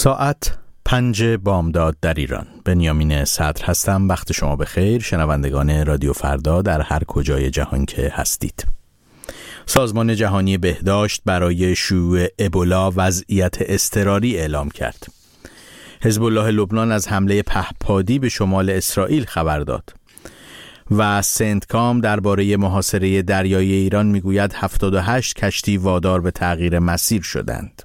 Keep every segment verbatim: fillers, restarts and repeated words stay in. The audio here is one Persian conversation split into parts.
ساعت پنج بامداد در ایران. بنیامین صدر هستم. وقت شما بخیر شنوندگان رادیو فردا در هر کجای جهان که هستید. سازمان جهانی بهداشت برای شیوع ابولا وضعیت اضطراری اعلام کرد. حزب الله لبنان از حمله پهپادی به شمال اسرائیل خبر داد و سنتکام درباره محاصره دریایی ایران میگوید هفتاد و هشت کشتی وادار به تغییر مسیر شدند.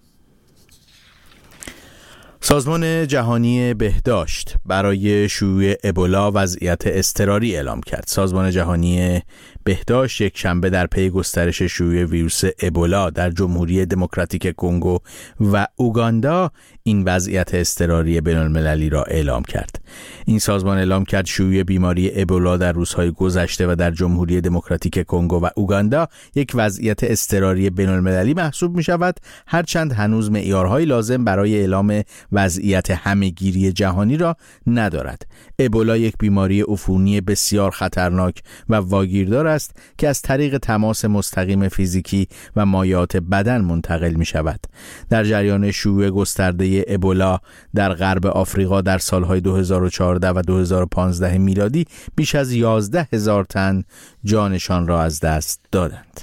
سازمان جهانی بهداشت برای شیوع ابولا وضعیت اضطراری اعلام کرد. سازمان جهانی بهداشت یک شنبه در پی گسترش شیوع ویروس ابولا در جمهوری دموکراتیک کنگو و اوگاندا این وضعیت اضطراری بین‌المللی را اعلام کرد. این سازمان اعلام کرد شیوع بیماری ابولا در روزهای گذشته و در جمهوری دموکراتیک کنگو و اوگاندا یک وضعیت اضطراری بین‌المللی محسوب می شود، هرچند هنوز معیارهای لازم برای اعلام وضعیت همه‌گیری جهانی را ندارد. ابولا یک بیماری عفونی بسیار خطرناک و واگیردار است که از طریق تماس مستقیم فیزیکی و مایعات بدن منتقل می شود. در جریان شیوع گسترده ابولا در غرب آفریقا در سالهای دو هزار و چهارده و دو هزار و پانزده میلادی بیش از یازده هزار تن جانشان را از دست دادند.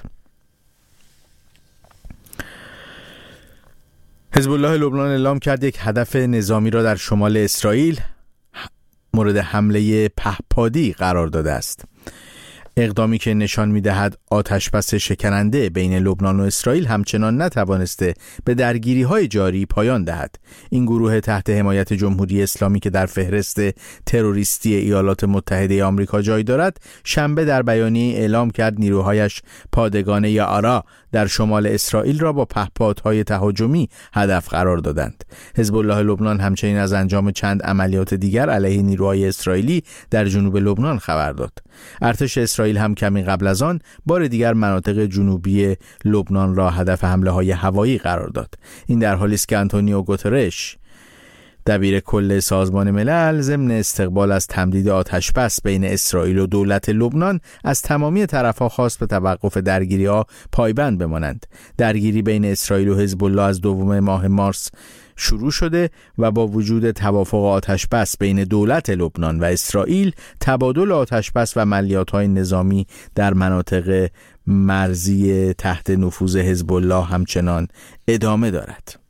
حزب الله لبنان اعلام کرد یک هدف نظامی را در شمال اسرائیل مورد حمله پهپادی قرار داده است. اقدامی که نشان می‌دهد آتشبس شکننده بین لبنان و اسرائیل همچنان نتوانسته به درگیری‌های جاری پایان دهد. این گروه تحت حمایت جمهوری اسلامی که در فهرست تروریستی ایالات متحده آمریکا جای دارد، شنبه در بیانیه اعلام کرد نیروهایش پادگان یعرا در شمال اسرائیل را با پهپادهای تهاجمی هدف قرار دادند. حزب الله لبنان همچنین از انجام چند عملیات دیگر علیه نیروهای اسرائیلی در جنوب لبنان خبر داد. ارتش اسرائیل هم کمی قبل از آن بار دیگر مناطق جنوبی لبنان را هدف حمله های هوایی قرار داد. این در حالی است که آنتونیو گوترش دبیر کل سازمان ملل ضمن استقبال از تمدید آتشبس بین اسرائیل و دولت لبنان از تمامی طرف‌ها خواست به توقف درگیری‌ها پایبند بمانند. درگیری بین اسرائیل و حزب الله از دوم ماه مارس شروع شده و با وجود توافق آتشبس بین دولت لبنان و اسرائیل، تبادل آتشبس و عملیات‌های نظامی در مناطق مرزی تحت نفوذ حزب الله همچنان ادامه دارد.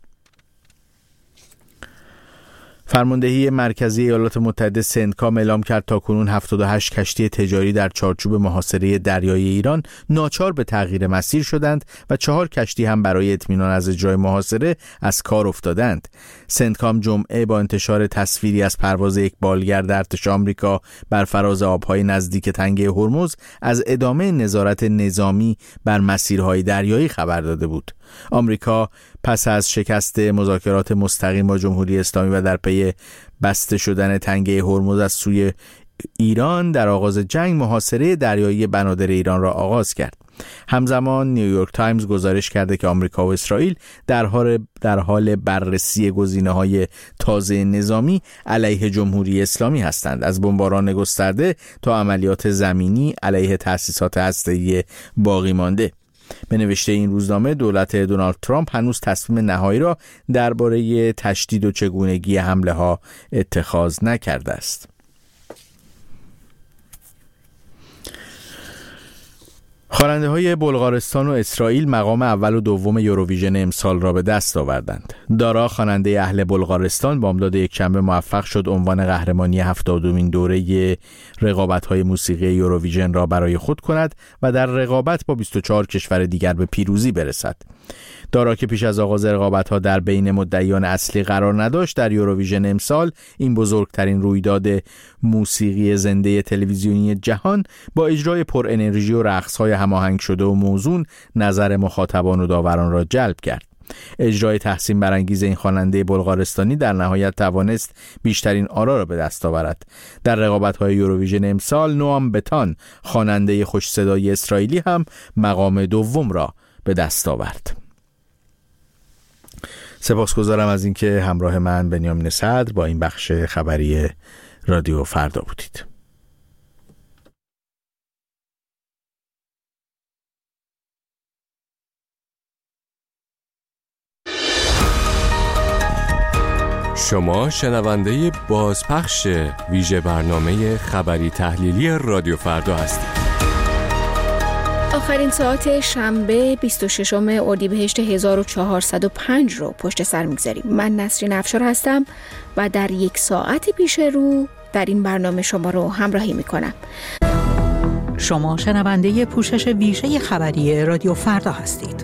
فرماندهی مرکزی ایالات متحده سنتکام اعلام کرد تاکنون هفتاد و هشت کشتی تجاری در چارچوب محاصره دریایی ایران ناچار به تغییر مسیر شدند و چهار کشتی هم برای اطمینان از اجرای محاصره از کار افتادند. سنتکام جمعه با انتشار تصویری از پرواز یک بالگرد ارتش آمریکا بر فراز آبهای نزدیک تنگه هرمز از ادامه نظارت نظامی بر مسیرهای دریایی خبر داده بود. آمریکا پس از شکست مذاکرات مستقیم با جمهوری اسلامی و در پی بسته شدن تنگه هرمز از سوی ایران در آغاز جنگ محاصره دریایی بنادر ایران را آغاز کرد. همزمان نیویورک تایمز گزارش کرده که آمریکا و اسرائیل در حال در حال بررسی گزینه‌های تازه نظامی علیه جمهوری اسلامی هستند، از بمباران گسترده تا عملیات زمینی علیه تأسیسات هسته‌ای باقی مانده. به نوشته این روزنامه دولت دونالد ترامپ هنوز تصمیم نهایی را درباره تشدید و چگونگی حمله ها اتخاذ نکرده است. خواننده های بلغارستان و اسرائیل مقام اول و دوم یوروویژن امسال را به دست آوردند. دارا خواننده اهل بلغارستان بامداد یکشنبه موفق شد عنوان قهرمانی هفتادمین دوره رقابت‌های موسیقی یوروویژن را برای خود کند و در رقابت با بیست و چهار کشور دیگر به پیروزی برسد. دارا که پیش از آغاز رقابت‌ها در بین مدعیان اصلی قرار نداشت، در یوروویژن امسال، این بزرگترین رویداد موسیقی زنده تلویزیونی جهان، با اجرای پر انرژی و رقص‌های هماهنگ شده و موزون نظر مخاطبان و داوران را جلب کرد. اجرای تحسین برانگیز این خواننده بلغارستانی در نهایت توانست بیشترین آرا را به دست آورد. در رقابت‌های یوروویژن امسال نوام بتان خواننده خوش صدای اسرائیلی هم مقام دوم را به دست آورد. سپاسگزارم از اینکه همراه من بنیامین صدر با این بخش خبری رادیو فردا بودید. شما شنونده بازپخش ویژه برنامه خبری تحلیلی رادیو فردا هستید. آخرین ساعت شنبه بیست و ششم اردیبهشت هزار و چهارصد و پنج رو پشت سر میگذاریم. من نسرین افشار هستم و در یک ساعت پیش رو در این برنامه شما رو همراهی میکنم. شما شنونده پوشش ویژه خبری رادیو فردا هستید.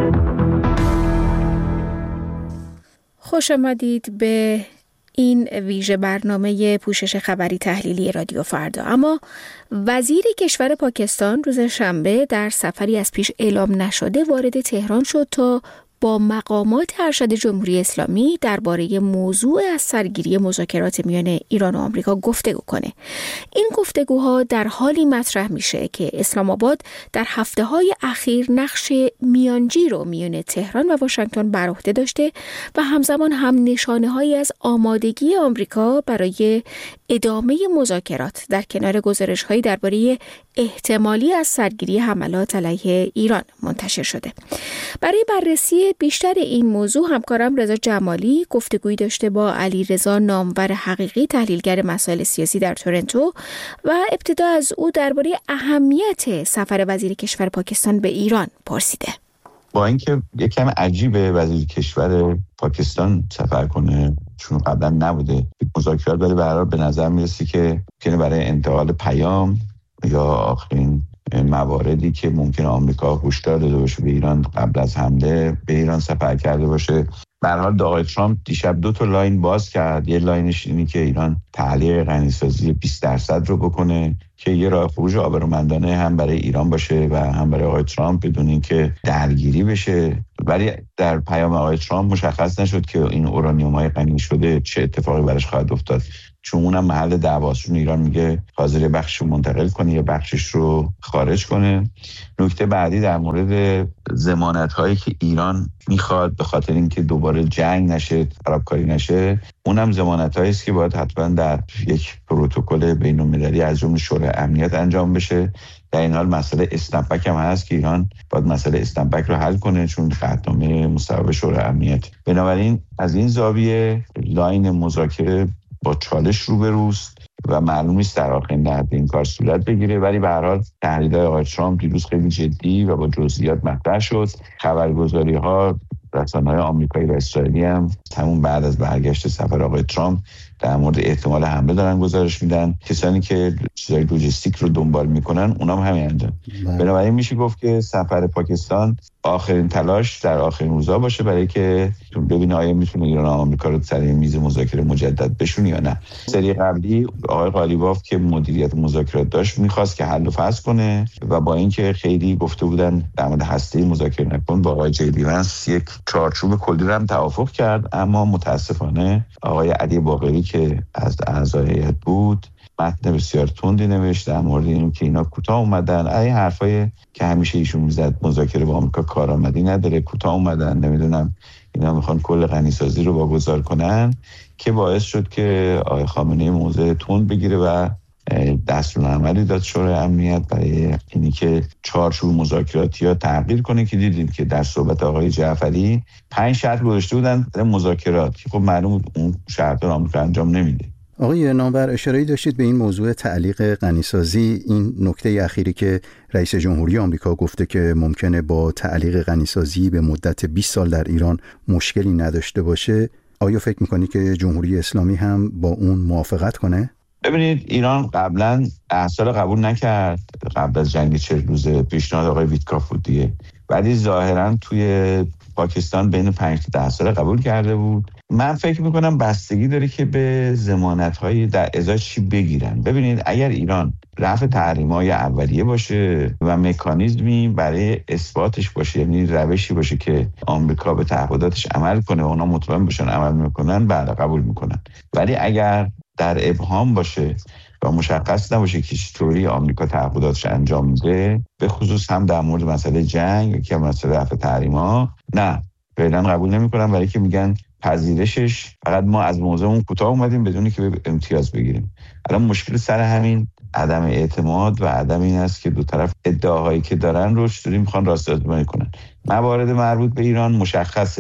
خوش آمدید به این ویژه برنامه پوشش خبری تحلیلی رادیو فردا. اما وزیر کشور پاکستان روز شنبه در سفری از پیش اعلام نشده وارد تهران شد تا با مقامات ارشد جمهوری اسلامی درباره موضوع از سرگیری مذاکرات میان ایران و آمریکا گفتگو کنه. این گفتگوها در حالی مطرح میشه که اسلام آباد در هفته‌های اخیر نقش میانجی رو میان تهران و واشنگتن بر عهده داشته و همزمان هم نشانه‌هایی از آمادگی آمریکا برای ادامه مذاکرات در کنار گزارش‌هایی درباره احتمالی از سرگیری حملات علیه ایران منتشر شده. برای بررسی بیشتر این موضوع همکارم رضا جمالی گفتگویی داشته با علیرضا نامور حقیقی، تحلیلگر مسائل سیاسی در تورنتو، و ابتدا از او درباره اهمیت سفر وزیر کشور پاکستان به ایران پرسیده. با اینکه یک کم عجیبه وزیر کشور پاکستان سفر کنه چون قبلا نبوده مذاکرات، ولی به هر حال به نظر میرسه که ممکنه برای انتقال پیام یا آخرین مواردی که ممکنه آمریکا هشدار داده باشه به ایران قبل از حمله به ایران سفر کرده باشه. به هر حال آقای ترامپ دیشب دو تا لاین باز کرد. یه لاینش اینی که ایران تعلیق غنیسازی بیست درصد رو بکنه که یه راه خروج آبرومندانه هم برای ایران باشه و هم برای آقای ترامپ بدون اینکه درگیری بشه. ولی در پیام آقای ترامپ مشخص نشد که این اورانیوم‌های غنی شده چه اتفاقی براش خواهد افتاد، چون اونم محل دعواشون ایران میگه حاضر بخشش رو منتقل کنه یا بخشش رو خارج کنه. نکته بعدی در مورد ضمانت‌هایی که ایران میخواد به خاطر اینکه دوباره جنگ نشه، خرابکاری نشه، اونم ضمانت‌هایی است که باید حتما در یک پروتکل بین‌المللی از جمله شورای امنیت انجام بشه. در این حال مسئله اسنپک هم هست که ایران باید مسئله اسنپک رو حل کنه چون قطعنامه مصوبه شورای امنیت. بنابراین از این زاویه لاین مذاکره با چالش روبروست و معلوم نیست در آخرین لحظه این کار صورت بگیره. ولی به هر حال تهدیدهای آقای ترامپ دیروز خیلی جدی و با جزئیات مطرح شد. خبرگزاری‌ها، رسانه‌های آمریکایی و اسرائیلی هم همون بعد از برگشت سفر آقای ترامپ در مورد احتمال حمله دارن گزارش میدن. کسانی که چیزای لوجستیک رو دنبال میکنن اونام همین انجام. بنابراین میشه گفت که سفر پاکستان آخرین تلاش در آخرین روزا باشه برای که ببینه آیا میتونه ایران و آمریکا رو سر میز مذاکره مجدد بشونه یا نه. سری قبلی آقای قالیباف که مدیریت مذاکرات داشت میخواست که حل و فصل کنه و با اینکه خیلی گفته بودن در مورد هسته مذاکره نکن، با آقای جی دی ونس یک چارچوب کلی رو هم توافق کرد، اما متاسفانه آقای علی باقری که از اعضای هیئت بود متن بسیار تندی نوشت در مورد اینو که اینا کوتاه اومدن. این حرفای که همیشه ایشون میزد مذاکره با آمریکا کارآمدی نداره، کوتاه اومدن، نمیدونم اینا میخوان کل غنیسازی رو واگذار کنن، که باعث شد که آقای خامنه‌ای موضع تند بگیره و دستورالعملی داد شورای امنیت برای اینی که چارچوب مذاکراتی ها تغییر کنه، که دیدیم که در صحبت آقای جعفری پنج شرط گذاشته بودن در مذاکرات که خب معلوم اون شرط رو آمریکا انجام نمیده. آقای نامور اشاره داشتید به این موضوع تعلیق غنیسازی، این نکته اخیری که رئیس جمهوری آمریکا گفته که ممکنه با تعلیق غنیسازی به مدت بیست سال در ایران مشکلی نداشته باشه. آیا فکر میکنی که جمهوری اسلامی هم با اون موافقت کنه؟ ببینید ایران قبلا ده سال قبول نکرد، قبل از جنگ چهل روزه پیشنهاد آقای ویتکاف بود دیگه، ولی ظاهرا توی پاکستان بین پنج تا ده سال قبول کرده بود. من فکر میکنم بستگی داره که به ضمانت‌های در ازای چی بگیرن. ببینید اگر ایران رفع تحریم‌های اولیه باشه و مکانیزمی برای اثباتش باشه، یعنی روشی باشه که آمریکا به تعهداتش عمل کنه و اونا مطمئن باشن عمل میکنن، بعد قبول میکنن. ولی اگر در ابهام باشه و مشخص نباشه که چطوری آمریکا تعهداتش انجام میده، به خصوص هم در مورد مسئله جنگ که مسئله رفع تحریم‌ها، نه فعلا قبول نمیکنن، برای که میگن پذیرشش فقط ما از موضوعمون کوتاه اومدیم بدون که امتیاز بگیریم. الان مشکل سر همین عدم اعتماد و عدم این است که دو طرف ادعاهایی که دارن رو چطوری میخوان راست‌آزمایی کنن. موارد مربوط به ایران مشخصه،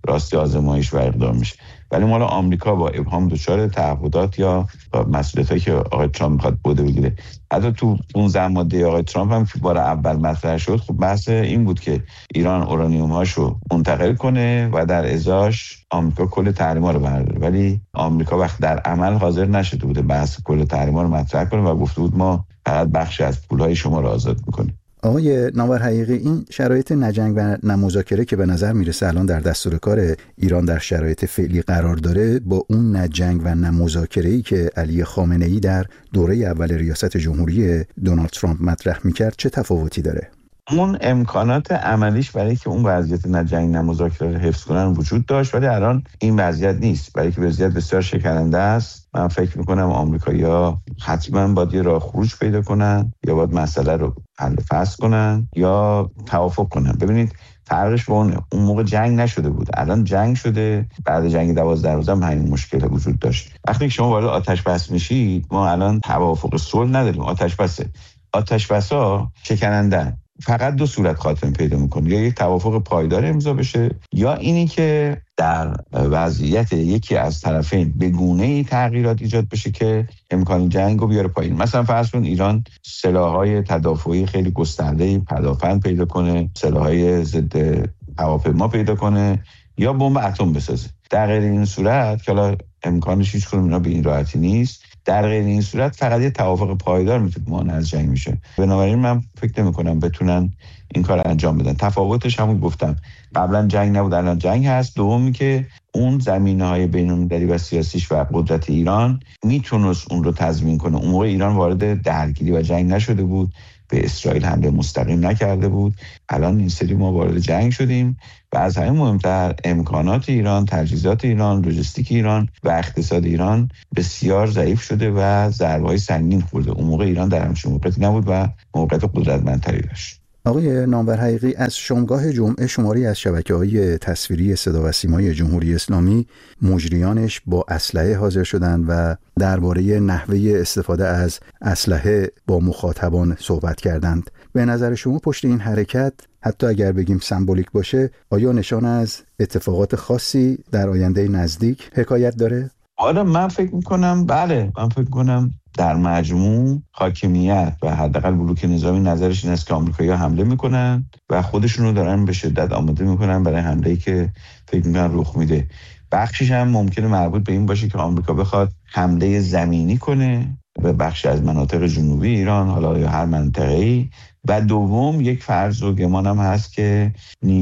راستی آزمایش و اقدام میشه. ولی مال آمریکا با ابهام دچار تعهدات یا مسئولیتایی که آقای ترامپ میخواد بوده بگیره. حتی تو پانزده ماده آقای ترامپ هم که بار اول مطرح شد، خب بحث این بود که ایران اورانیوم هاشو منتقل کنه و در ازاش آمریکا کل تحریما رو برداره. ولی آمریکا وقت در عمل حاضر نشده بوده بحث کل تحریما رو مطرح کنه و گفته بود ما فقط بخشی از پولهای شما رو آزاد میکنیم. آقای نامور حقیقی، این شرایط نجنگ و نمذاکره که به نظر میرسه الان در دستور کار ایران در شرایط فعلی قرار داره، با اون نجنگ و نمذاکره‌ای که علی خامنه‌ای در دوره اول ریاست جمهوری دونالد ترامپ مطرح میکرد چه تفاوتی داره؟ اون امکانات عملیش برای که اون وضعیت نجنگ نمذاکره رو حفظ کنن وجود داشت، ولی الان این وضعیت نیست، برای که وضعیت بسیار شکننده است. من فکر میکنم آمریکایی‌ها حتما باید یه راه خروج پیدا کنن، یا باید مسئله رو حل فصل کنن یا توافق کنن. ببینید فرقش با اونه، اون موقع جنگ نشده بود، الان جنگ شده. بعد جنگ دوازده روز هم همین مشکل وجود داشت. وقتی که شما وارد آتش بس میشید، ما الان توافق صلح نداریم، آتش بسه. آتش بسا شکننده فقط دو صورت خاتمه پیدا میکنه، یا یک توافق پایدار امضا بشه، یا اینی که در وضعیت یکی از طرفین به گونه‌ای تغییرات ایجاد بشه که امکان جنگ رو بیاره پایین. مثلا فرض کن ایران سلاح‌های تدافعی خیلی گسترده‌ای پدافند پیدا کنه، سلاح‌های ضد هواپیما پیدا کنه، یا بمب اتم بسازه. در غیر این صورت که حالا امکانش هیچ کدوم اینا به این راحتی نیست، در غیر این صورت فقط یه توافق پایدار میتونه مانع از جنگ میشه. بنابراین من فکر نمی‌کنم بتونن این کار انجام بدن. تفاوتش همون گفتم، قبلا جنگ نبود الان جنگ هست. دومی که اون زمینه‌های بین‌المللی و سیاسیش و قدرت ایران میتونست اون رو تضمین کنه. اون موقع ایران وارد درگیری و جنگ نشده بود، به اسرائیل حمله مستقیم نکرده بود. الان این سری ما وارد جنگ شدیم و از همین مهمتر امکانات ایران، تجهیزات ایران، لوجستیک ایران و اقتصاد ایران بسیار ضعیف شده و ضربه‌های سنگین خورده. اون موقع ایران در همچین موقعیتی نبود و موقعیت قدرتمندتری داشت. آقای نامور حقیقی، از شامگاه جمعه شماری از شبکه‌های تصویری صدا و سیمای جمهوری اسلامی مجریانش با اسلحه حاضر شدند و درباره نحوه استفاده از اسلحه با مخاطبان صحبت کردند. به نظر شما پشت این حرکت، حتی اگر بگیم سمبولیک باشه، آیا نشان از اتفاقات خاصی در آینده نزدیک حکایت داره؟ آره من فکر میکنم بله، من فکر کنم در مجموع حاکمیت و حداقل بلوک نظامی نظرش این است که آمریکایی‌ها حمله میکنن و خودشون رو دارن به شدت آماده میکنن برای حمله‌ای که فکر میکنن رخ میده. بخشش هم ممکنه مربوط به این باشه که آمریکا بخواد حمله زمینی کنه به بخش از مناطق جنوبی ایران، حالا یا هر منطقه‌ای. و دوم یک فرض و گمان هم هست که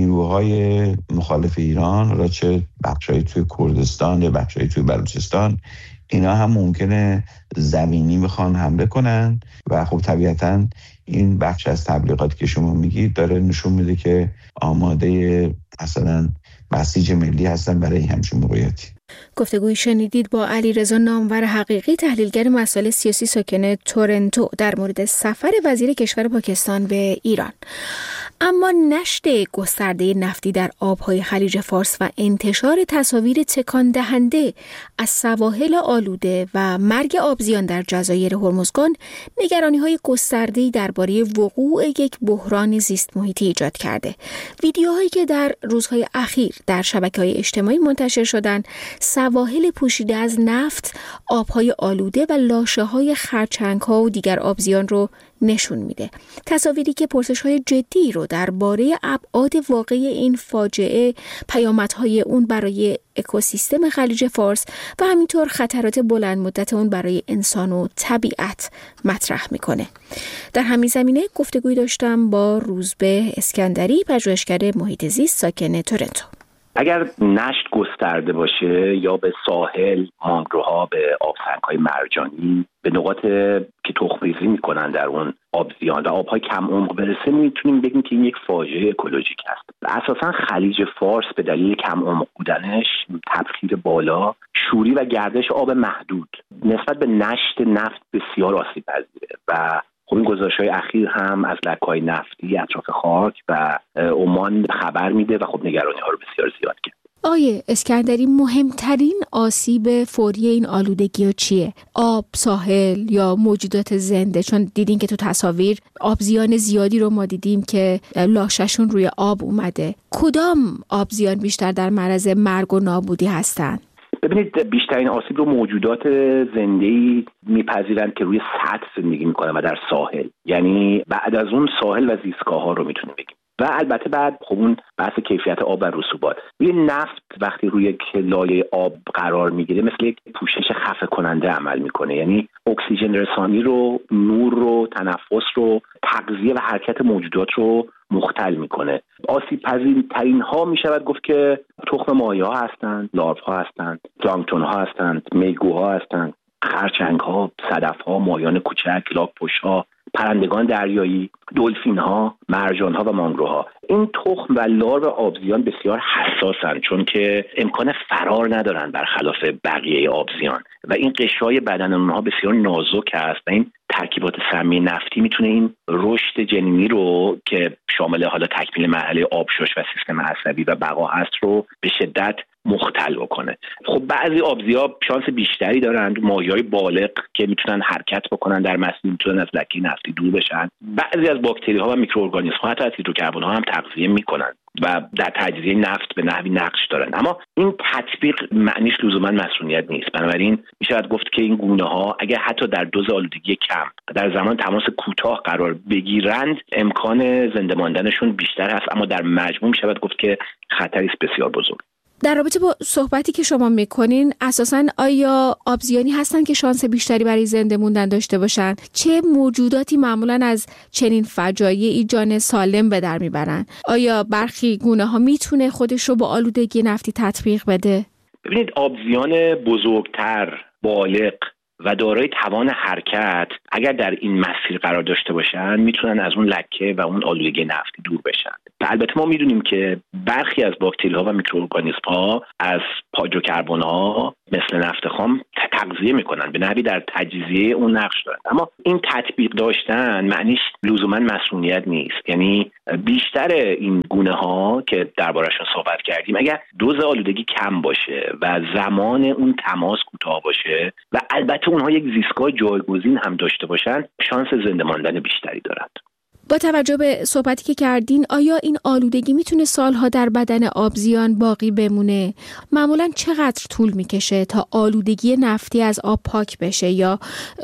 نیروهای مخالف ایران، حالا چه بخشایی توی کردستان یا بخشایی توی بلوچستان، اینا هم ممکنه زمینی بخوان حمله کنن و خب طبیعتاً این بخش از تبلیغاتی که شما میگید داره نشون میده که آماده مثلا بسیج ملی هستن برای همچین موقعیتی. گفتگوی شنیدید با علیرضا نامور حقیقی، تحلیلگر مسائل سیاسی ساکن تورنتو، در مورد سفر وزیر کشور پاکستان به ایران. اما نشت گسترده نفتی در آبهای خلیج فارس و انتشار تصاویر تکان دهنده از سواحل آلوده و مرگ آبزیان در جزایر هرمزگان نگرانی‌های گسترده‌ای درباره وقوع یک بحران زیست محیطی ایجاد کرده. ویدیوهایی که در روزهای اخیر در شبکه‌های اجتماعی منتشر شدند، سواحل پوشیده از نفت، آبهای آلوده و لاشه‌های خرچنگ‌ها و دیگر آبزیان رو نشون میده. تصاویری که پرسش‌های جدی رو درباره ابعاد واقعی این فاجعه، پیامدهای اون برای اکوسیستم خلیج فارس و همینطور خطرات بلند مدت اون برای انسان و طبیعت مطرح میکنه. در همین زمینه گفتگوی داشتم با روزبه اسکندری، پژوهشگر محیط زیست ساکن تورنتو. اگر نشت گسترده باشه یا به ساحل، مانگروها، به آبسنگ‌های مرجانی، به نقاط که تخم‌ریزی میکنن در اون آبزیان و آب‌های کم عمق برسه، میتونیم بگیم که این یک فاجعه اکولوژیک است. اساساً خلیج فارس به دلیل کم عمق بودنش، تبخیر بالا، شوری و گردش آب محدود نسبت به نشت نفت بسیار آسیب پذیره و خب این گزارش‌های اخیر هم از لکه‌های نفتی اطراف خاک و عمان خبر میده و خب نگرانی‌ها رو بسیار زیاد کرد. آیه اسکندری، مهمترین آسیب فوری این آلودگی ها چیه؟ آب، ساحل یا موجودات زنده؟ چون دیدین که تو تصاویر آبزیان زیادی رو ما دیدیم که لاششون روی آب اومده. کدام آبزیان بیشتر در معرض مرگ و نابودی هستن؟ ببینید، بیشترین آسیب رو موجودات زنده‌ای میپذیرند که روی سطح زندگی میکنن و در ساحل، یعنی بعد از اون ساحل و زیستگاه‌ها رو میتونیم بگیم. و البته بعد خب اون بحث کیفیت آب و رسوبات. روی نفت وقتی روی لایه آب قرار میگیره مثل یک پوشش خفه کننده عمل میکنه، یعنی اکسیژن رسانی رو، نور رو، تنفس رو، تغذیه و حرکت موجودات رو مختل میکنه. آسیب پذیرترین ها میشود گفت که تخم ماهی ها هستند، لارو ها هستند، پلانکتون ها هستند، میگوها هستند، خرچنگ ها، صدف ها، ماهیان کوچک، لاک‌پشت ها، پرندگان دریایی، دلفین ها، مرجان ها و مانگروها. این تخم و لارو آبزیان بسیار حساسن، چون که امکان فرار ندارن برخلاف بقیه آبزیان و این قشای بدن اونها بسیار نازک است و این ترکیبات سمی نفتی میتونه این رشد جنینی رو که شامل حالا تکمیل مرحله آبشش و سیستم عصبی و بقا هست رو به شدت مختل بکنه. خب بعضی آبزی‌ها شانس بیشتری دارند، ماهی‌های بالغ که میتونن حرکت بکنن در مسیر، میتونن از لکه نفتی دور بشن. بعضی از باکتری‌ها و میکروارگانیسم‌ها حتی از هیدروکربن‌ها هم تغذیه میکنن و در تجزیه نفت به نحوی نقش دارن، اما این تطبیق معنیش لزوما مسئولیت نیست. بنابراین میشود گفت که این گونه‌ها اگر حتی در دوز آلودگی کم در زمان تماس کوتاه قرار بگیرند امکان زنده ماندنشون بیشتر هست، اما در مجموع میشود گفت که خطری است بسیار بزرگ. در رابطه با صحبتی که شما میکنین، اساساً آیا آبزیانی هستن که شانس بیشتری برای زنده موندن داشته باشن؟ چه موجوداتی معمولاً از چنین فجایعی جان سالم به در میبرن؟ آیا برخی گونه ها میتونه خودش رو با آلودگی نفتی تطبیق بده؟ ببینید، آبزیان بزرگتر، بالغ و دارای توان حرکت اگر در این مسیر قرار داشته باشن میتونن از اون لکه و اون آلودگی نفتی دور بشن. و البته ما میدونیم که برخی از باکتری‌ها و میکروارگانیسم‌ها از پایدروکربن‌ها مثل نفت خام تغذیه میکنن، به نحوی در تجزیه اون نقش دارن. اما این تطبیق داشتن معنیش لزوما مسئولیت نیست، یعنی بیشتر این گونه‌ها که درباره‌شون صحبت کردیم اگر دوز آلودگی کم باشه و زمان اون تماس کوتاه باشه و البته اونها یک زیستگاه جایگزین هم داشته باشن، شانس زنده ماندن بیشتری دارند. با توجه به صحبتی که کردین، آیا این آلودگی میتونه سالها در بدن آبزیان باقی بمونه؟ معمولاً چقدر طول میکشه تا آلودگی نفتی از آب پاک بشه یا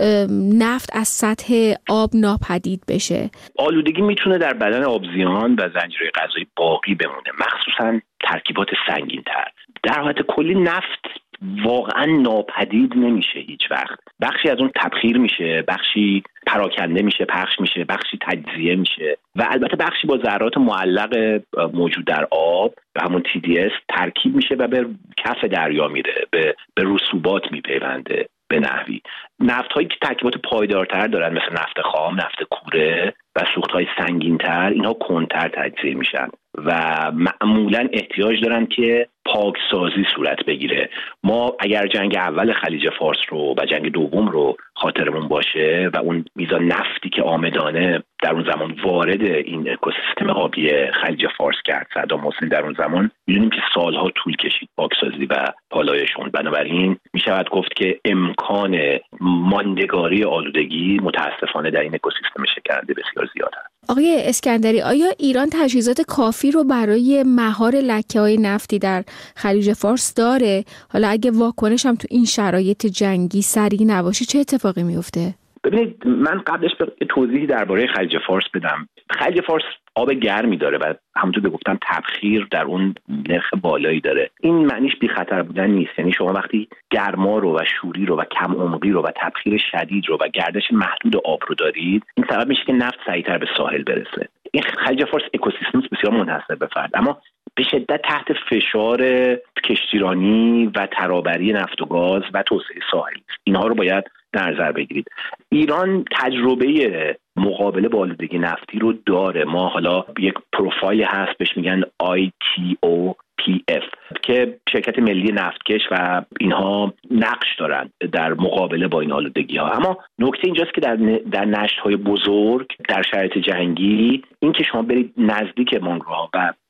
نفت از سطح آب ناپدید بشه؟ آلودگی میتونه در بدن آبزیان و زنجیره غذایی باقی بمونه، مخصوصاً ترکیبات سنگین‌تر. در حالت کلی نفت واقعا ناپدید نمیشه هیچ وقت. بخشی از اون تبخیر میشه، بخشی پراکنده میشه، پخش میشه، بخشی تجزیه میشه و البته بخشی با ذرات معلق موجود در آب و همون تی دی اس ترکیب میشه و به کف دریا میره، به به رسوبات میپیونده به نحوی. نفت هایی که ترکیبات پایدارتر دارن مثل نفت خام، نفت کوره و سوخت های سنگینتر، اینها کنتر تجزیه میشن و معمولا احتیاج دارن که پاکسازی صورت بگیره. ما اگر جنگ اول خلیج فارس رو و جنگ دوم رو خاطرمون باشه و اون میزان نفتی که آمدانه در اون زمان وارد این اکوسیستم آبی خلیج فارس کرد صدام حسین، در اون زمان میدونیم که سالها طول کشید پاکسازی و پالایشون. بنابراین میشود گفت که امکان ماندگاری آلودگی متاسفانه در این اکوسیستم شکننده بسیار زیاده. آقای اسکندری، آیا ایران تجهیزات کافی رو برای مهار لکه‌های نفتی در خلیج فارس داره؟ حالا اگه واکنش هم تو این شرایط جنگی سریع نباشه چه اتفاقی میفته؟ ببینید، من قبلش به توضیحی درباره خلیج فارس بدم. خلیج فارس آب گرمی داره و همونطور که گفتم تبخیر در اون نرخ بالایی داره. این معنیش بی خطر بودن نیست، یعنی شما وقتی گرما رو و شوری رو و کم عمقی رو و تبخیر شدید رو و گردش محدود آب رو دارید، این سبب میشه که نفت سریعتر به ساحل برسه. این خلیج فارس اکوسیستم بسیار منحصر به فرد، اما به شدت تحت فشار کشتیرانی و ترابری نفت و گاز و توسعه ساحلی. اینها رو باید در نظر بگیرید. ایران تجربه مقابله با آلودگی نفتی رو داره. ما حالا یک پروفایل هست بهش میگن آی تی او پی اف که شرکت ملی نفتکش و اینها نقش دارن در مقابله با این آلودگی ها. اما نکته اینجاست که در در نشت های بزرگ در شرایط جنگی این که شما برید نزدیک مانگروها و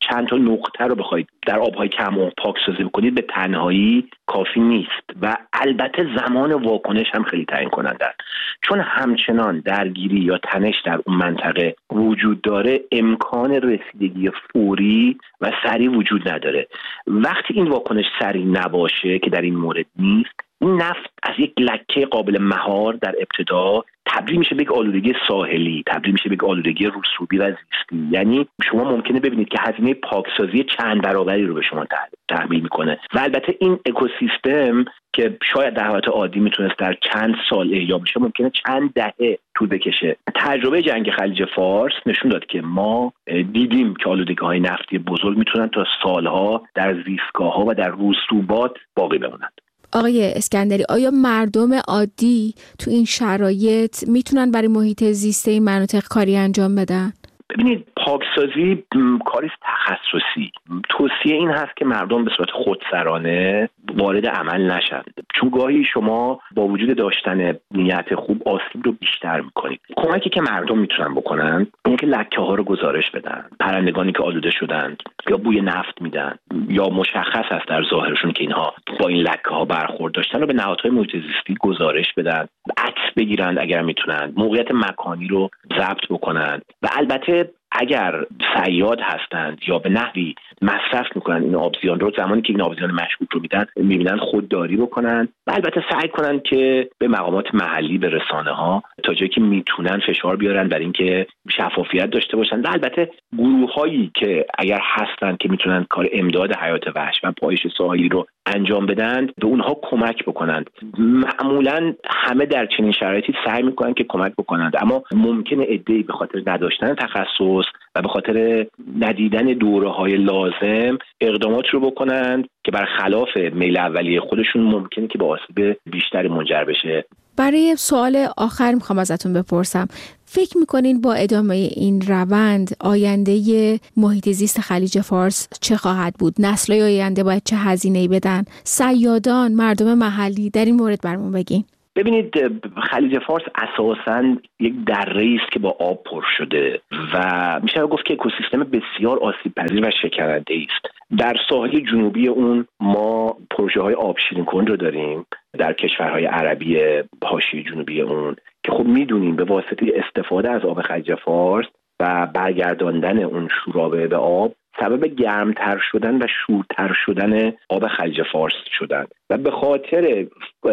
چند تا نقطه رو بخواید در آبهای کم عمق پاکسازی بکنید به تنهایی کافی نیست و البته زمان واکنش هم خیلی تعیین کننده است، چون همچنان درگیری یا تنش در اون منطقه وجود داره، امکان رسیدگی فوری و سریع وجود نداره. وقتی این واکنش سریع نباشه که در این مورد نیست، این نفت از یک لکه قابل مهار در ابتدا تبدیل میشه به یک آلودگی ساحلی، تبدیل میشه به یک آلودگی رسوبی و زیستی. یعنی شما ممکنه ببینید که هزینه پاکسازی چند برابری رو به شما تحمیل میکنه و البته این اکوسیستم که شاید در حالت عادی میتونست در چند سال احیا بشه، ممکنه چند دهه طول بکشه. تجربه جنگ خلیج فارس نشون داد که ما دیدیم که آلودگی‌های نفتی بزرگ میتونن تا سالها در زیستگاه‌ها و در رسوبات باقی بمونند. آقای اسکندری، آیا مردم عادی تو این شرایط میتونن برای محیط زیست این مناطق کاری انجام بدن؟ ببینید، پاکسازی کاری تخصصی. توصیه این هست که مردم به صورت خودسرانه وارد عمل نشن، چون گاهی شما با وجود داشتن نیت خوب آسیب رو بیشتر میکنید. کمکی که مردم میتونن بکنن اینه که لکه ها رو گزارش بدن، پرندگانی که آلوده شدند یا بوی نفت میدن یا مشخص است در ظاهرشون که اینها با این لکه ها برخورد داشتن رو به نهادهای محیط زیستی گزارش بدن، عکس بگیرن اگر میتونن، موقعیت مکانی رو ضبط بکنن و البته اگر صیاد هستند یا به نحوی مصرف میکنن این آبزیان رو، زمانی که این آبزیان مشکوک رو میدن میبینن خودداری بکنن و البته سعی کنن که به مقامات محلی، به رسانه ها تا جایی که میتونن فشار بیارن بر اینکه شفافیت داشته باشن و البته گروه هایی که اگر هستن که میتونن کار امداد حیات وحش و پایش ساحلی رو انجام بدن به اونها کمک بکنند. معمولا همه در چنین شرایطی سعی میکنن که کمک بکنند، اما ممکنه عده‌ای به خاطر نداشتن تخصص و به خاطر ندیدن دوره‌های لازم اقدامات رو بکنند که برخلاف میل اولیه خودشون ممکنه که به آسیب بیشتری منجر بشه. برای سوال آخر میخوام ازتون بپرسم، فکر میکنین با ادامه این روند آینده محیط زیست خلیج فارس چه خواهد بود؟ نسل‌های آینده باید چه هزینه‌ای بدن؟ صیادان، مردم محلی، در این مورد برامون بگین. ببینید، خلیج فارس اساساً یک دره‌ای است که با آب پر شده و میشه گفت که اکوسیستم بسیار آسیب‌پذیر و شکننده است. در ساحل جنوبی اون ما پروژه‌های آب شیرین کن رو داریم در کشورهای عربی حاشیه جنوبی اون که خب میدونیم به واسطه استفاده از آب خلیج فارس و برگرداندن اون شورابه به آب سبب گرمتر شدن و شورتر شدن آب خلیج فارس شدن و به خاطر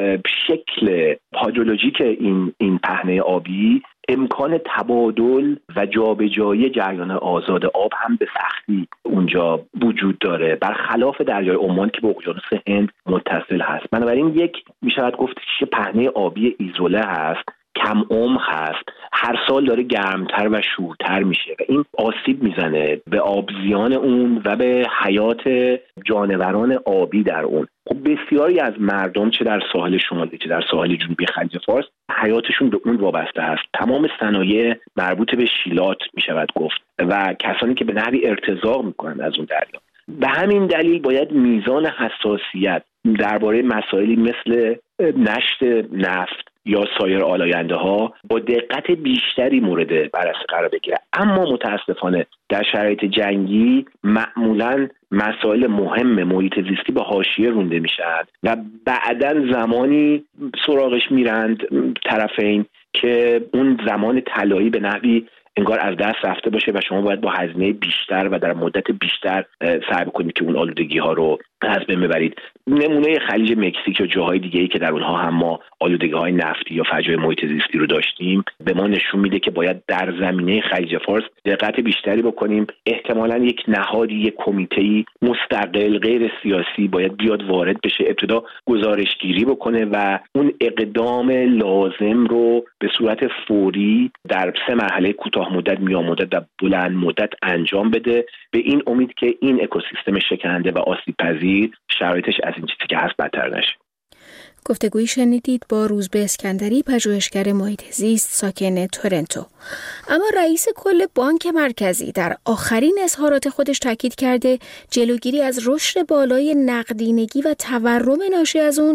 شکل هیدرولوژیک این این پهنه آبی امکان تبادل و جابجایی جریان آزاد آب هم به سختی اونجا وجود داره، برخلاف دریای عمان که به اقیانوس هند متصل هست. بنابراین یک میشود گفت که پهنه آبی ایزوله هست، کم عمق هست، هر سال داره گرمتر و شورتر میشه و این آسیب میزنه به آبزیان اون و به حیات جانوران آبی در اون. خب بسیاری از مردم چه در ساحل شمالی چه در ساحل جنوبی خلیج فارس حیاتشون به اون وابسته است. تمام صنایع مربوط به شیلات میشود گفت و کسانی که به نحوی ارتزاق میکنند از اون دریا. به همین دلیل باید میزان حساسیت درباره مسائلی مثل نشت نفت یا سایر آلاینده ها با دقت بیشتری مورد بررسی قرار بگیره. اما متاسفانه در شرایط جنگی معمولاً مسائل مهم محیط زیستی به حاشیه رونده میشن و بعداً زمانی سراغش میرند طرفین که اون زمان طلایی به نحوی انگار از دست رفته باشه و شما باید با هزینه بیشتر و در مدت بیشتر سعی کنید که اون آلودگی ها رو از بین ببرید. نمونه خلیج مکزیک یا جاهای دیگه‌ای که در اونها هم ما آلودگی های نفتی یا فجایع محیط زیستی رو داشتیم به ما نشون میده که باید در زمینه خلیج فارس دقت بیشتری بکنیم. احتمالاً یک نهادی، یک کمیته‌ای مستقل غیر سیاسی باید بیاد وارد بشه، ابتدا گزارشگیری بکنه و اون اقدام لازم رو به صورت فوری در سه مرحله کوتاه مدت، میان مدت و بلند مدت انجام بده، به این امید که این اکوسیستم شکننده و آسیب پذیر شرایطش از این چیزی که هست بدتر نشه. گفتگویی شنیدید با روزبه اسکندری، پژوهشگر محیط زیست ساکن تورنتو. اما رئیس کل بانک مرکزی در آخرین اظهارات خودش تاکید کرده جلوگیری از رشد بالای نقدینگی و تورم ناشی از اون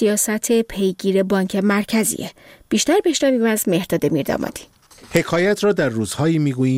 سیاست پیگیر بانک مرکزیه. بیشتر بشنویم از مهرداد میردامادی. حکایت را در روزهایی میگوییم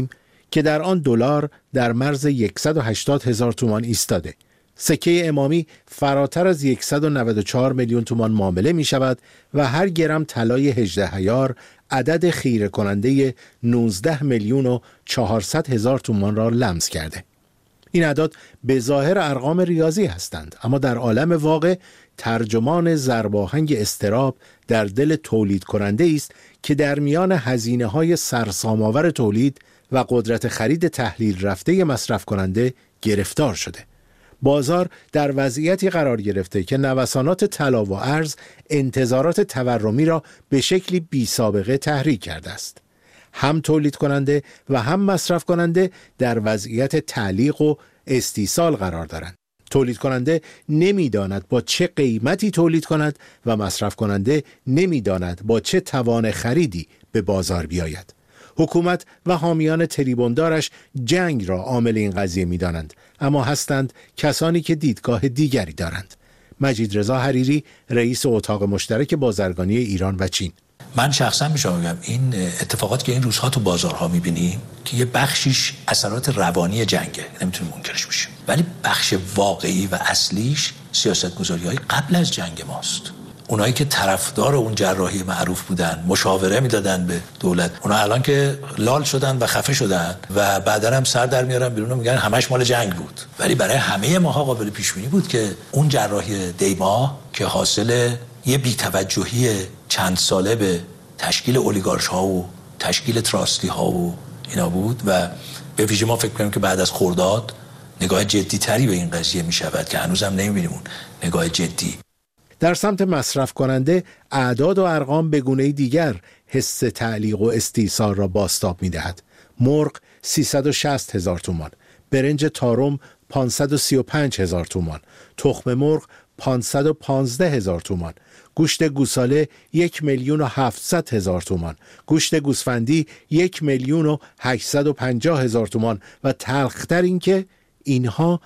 که در آن دلار در مرز صد و هشتاد هزار تومان ایستاده. سکه امامی فراتر از صد و نود و چهار میلیون تومان معامله می شود و هر گرم طلای هجده عیار عدد خیره کننده نوزده میلیون و چهارصد هزار تومان را لمس کرده. این اعداد به ظاهر ارقام ریاضی هستند، اما در عالم واقع ترجمان ضرباهنگ اضطراب در دل تولید کننده است که در میان هزینه های سرسام‌آور تولید و قدرت خرید تحلیل رفته مصرف کننده گرفتار شده. بازار در وضعیتی قرار گرفته که نوسانات طلا و ارز انتظارات تورمی را به شکلی بی سابقه تحریک کرده است. هم تولید کننده و هم مصرف کننده در وضعیت تعلیق و استیصال قرار دارند. تولید کننده نمی‌داند با چه قیمتی تولید کند و مصرف کننده نمی‌داند با چه توان خریدی به بازار بیاید. حکومت و حامیان تریبوندارش جنگ را عامل این قضیه می‌دانند، اما هستند کسانی که دیدگاه دیگری دارند. مجید رضا حریری، رئیس اتاق مشترک بازرگانی ایران و چین: من شخصا به شما میگم این اتفاقات که این روزها تو بازارها می‌بینیم که یه بخشیش اثرات روانی جنگه، نمیتونیم منکرش بشیم، ولی بخش واقعی و اصلیش سیاست‌گذاری‌های قبل از جنگ ماست. اونایی که طرفدار اون جراحی معروف بودن، مشاوره میدادن به دولت، اونا الان که لال شدن و خفه شدن و بعداً هم سر در میارن بیرون و میگن همش مال جنگ بود. ولی برای همه ماها قابل پیش بینی بود که اون جراحی دیما که حاصل یه بی‌توجهی چند ساله به تشکیل اولیگارش‌ها و تشکیل تراستی‌ها و اینا بود و به ویژه ما فکر کنیم که بعد از خرداد نگاه جدی‌تری به این قضیه می‌شود که هنوزم نمی‌بینیم اون نگاه جدی. در سمت مصرف کننده اعداد و ارقام به گونه دیگر حس تعلیق و استیصال را بازتاب می‌دهد. مرغ سیصد و شصت هزار تومان، برنج تارم پانصد و سی و پنج هزار تومان، تخم مرغ پانصد و پانزده هزار تومان، گوشت گوساله یک میلیون و هفتصد هزار تومان، گوشت گوسفندی یک میلیون و هشتصد و پنجاه هزار تومان و تلختر این که اینها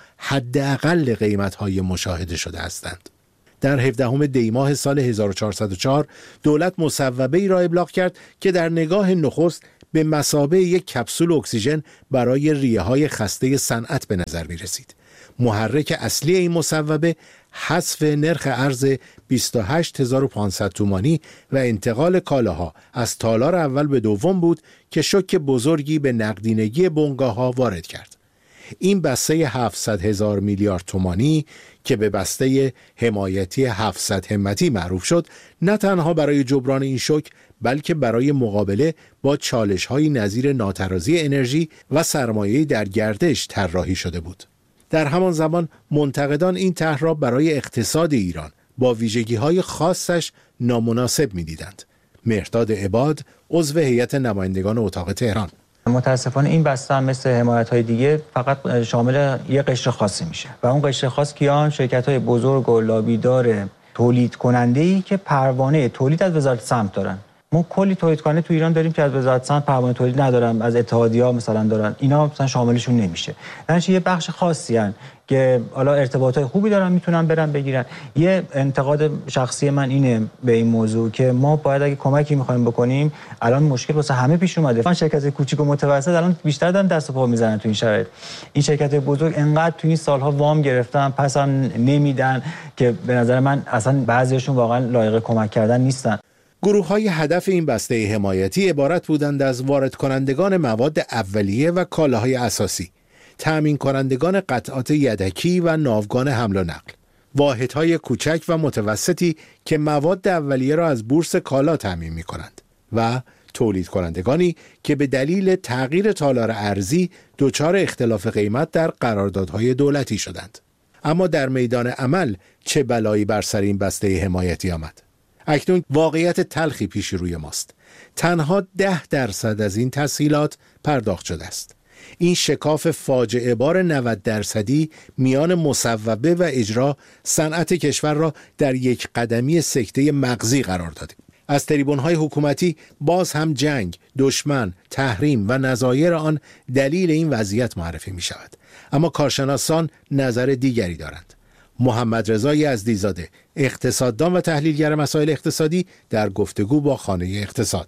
حداقل قیمت‌های مشاهده شده هستند. در هفدهم دی ماه سال هزار و چهارصد و چهار دولت مصوبه‌ای را ابلاغ کرد که در نگاه نخست به مثابه یک کپسول اکسیژن برای ریه‌های خسته صنعت به نظر می‌رسید. محرک اصلی این مصوبه حذف نرخ ارز بیست و هشت هزار و پانصد تومانی و انتقال کالاها از تالار اول به دوم بود که شوک بزرگی به نقدینگی بنگاه‌ها وارد کرد. این بسته هفتصد هزار میلیارد تومانی که به بسته حمایتی هفتصد همتی معروف شد، نه تنها برای جبران این شوک بلکه برای مقابله با چالش‌های نظیر ناترازی انرژی و سرمایه‌ای در گردش طراحی شده بود. در همان زمان منتقدان این طرح را برای اقتصاد ایران با ویژگی‌های خاصش نامناسب می‌دیدند. مهرداد عباد، عضو هیئت نمایندگان اتاق تهران: متاسفانه این بسته هم مثل حمایت‌های دیگه فقط شامل یه قشر خاصی میشه و اون قشر خاص کیان؟ شرکت‌های بزرگ و لابیدار تولید کننده‌ای که پروانه تولید از وزارت سمت دارن. ما کلی تولید کننده تو ایران داریم که از وزارت صنعت پروانه تولید ندارن، از اتحادیه‌ها مثلا دارن، اینا مثلا شاملشون نمیشه. یعنی یه بخش خاصی ان که حالا ارتباطات خوبی دارن میتونن برن بگیرن. یه انتقاد شخصی من اینه به این موضوع که ما باید اگه کمکی می‌خوایم بکنیم، الان مشکل واسه همه پیش اومده. من شرکت کوچیک و متوسط الان بیشتر دارن دست و پا میزنن تو این شرایط. این شرکت بزرگ انقدر تو این سالها وام گرفتن پس هم نمیدن که به نظر من اصلا بعضیاشون واقعا لایق کمک کردن نیستن. گروه‌های هدف این بسته حمایتی عبارت بودند از وارد کنندگان مواد اولیه و کالاهای اساسی، تأمین کنندگان قطعات یدکی و ناوگان حمل و نقل، واحدهای کوچک و متوسطی که مواد اولیه را از بورس کالا تأمین می‌کنند و تولید کنندگانی که به دلیل تغییر تالار ارزی دچار اختلاف قیمت در قراردادهای دولتی شدند. اما در میدان عمل چه بلایی بر سر این بسته حمایتی آمد؟ اکنون واقعیت تلخی پیش روی ماست. تنها ده درصد از این تسهیلات پرداخت شده است. این شکاف فاجعه بار نود درصدی میان مصوبه و اجرا صنعت کشور را در یک قدمی سکته مغزی قرار داده. از تریبون‌های حکومتی باز هم جنگ، دشمن، تحریم و نظایر آن دلیل این وضعیت معرفی می شود. اما کارشناسان نظر دیگری دارند. محمد رضا یزدی‌زاده، اقتصاددان و تحلیلگر مسائل اقتصادی، در گفتگو با خانه اقتصاد: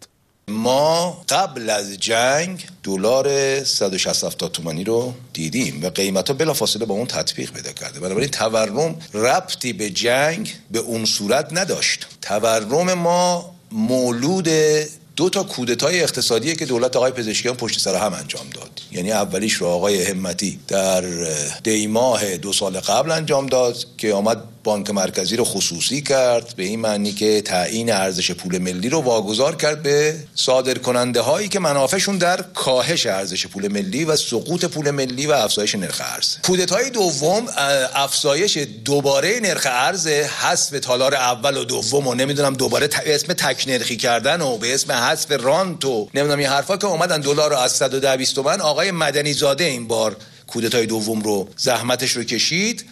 ما قبل از جنگ دلار صد و شصت هفتاد تومانی رو دیدیم و قیمتا بلافاصله با اون تطبیق پیدا کرده. بنابراین تورم ربطی به جنگ به اون صورت نداشت. تورم ما مولود دو تا کودتای اقتصادیه که دولت آقای پزشکیان پشت سر هم انجام داد. یعنی اولیش رو آقای همتی در دی ماه دو سال قبل انجام داد که آمد بانک مرکزی رو خصوصی کرد، به این معنی که تعیین ارزش پول ملی رو واگذار کرد به صادرکننده هایی که منافعشون در کاهش ارزش پول ملی و سقوط پول ملی و افزایش نرخ ارز. کودتای دوم افزایش دوباره نرخ ارز، حذف تالار اول و دوم و نمیدونم دوباره ت... اسم تک نرخی کردن و به اسم حذف رانت و نمیدونم این حرفا که اومدن دلار رو از صد و ده بیست تومن. آقای مدنی زاده این بار کودتای دوم رو زحمتش رو کشید.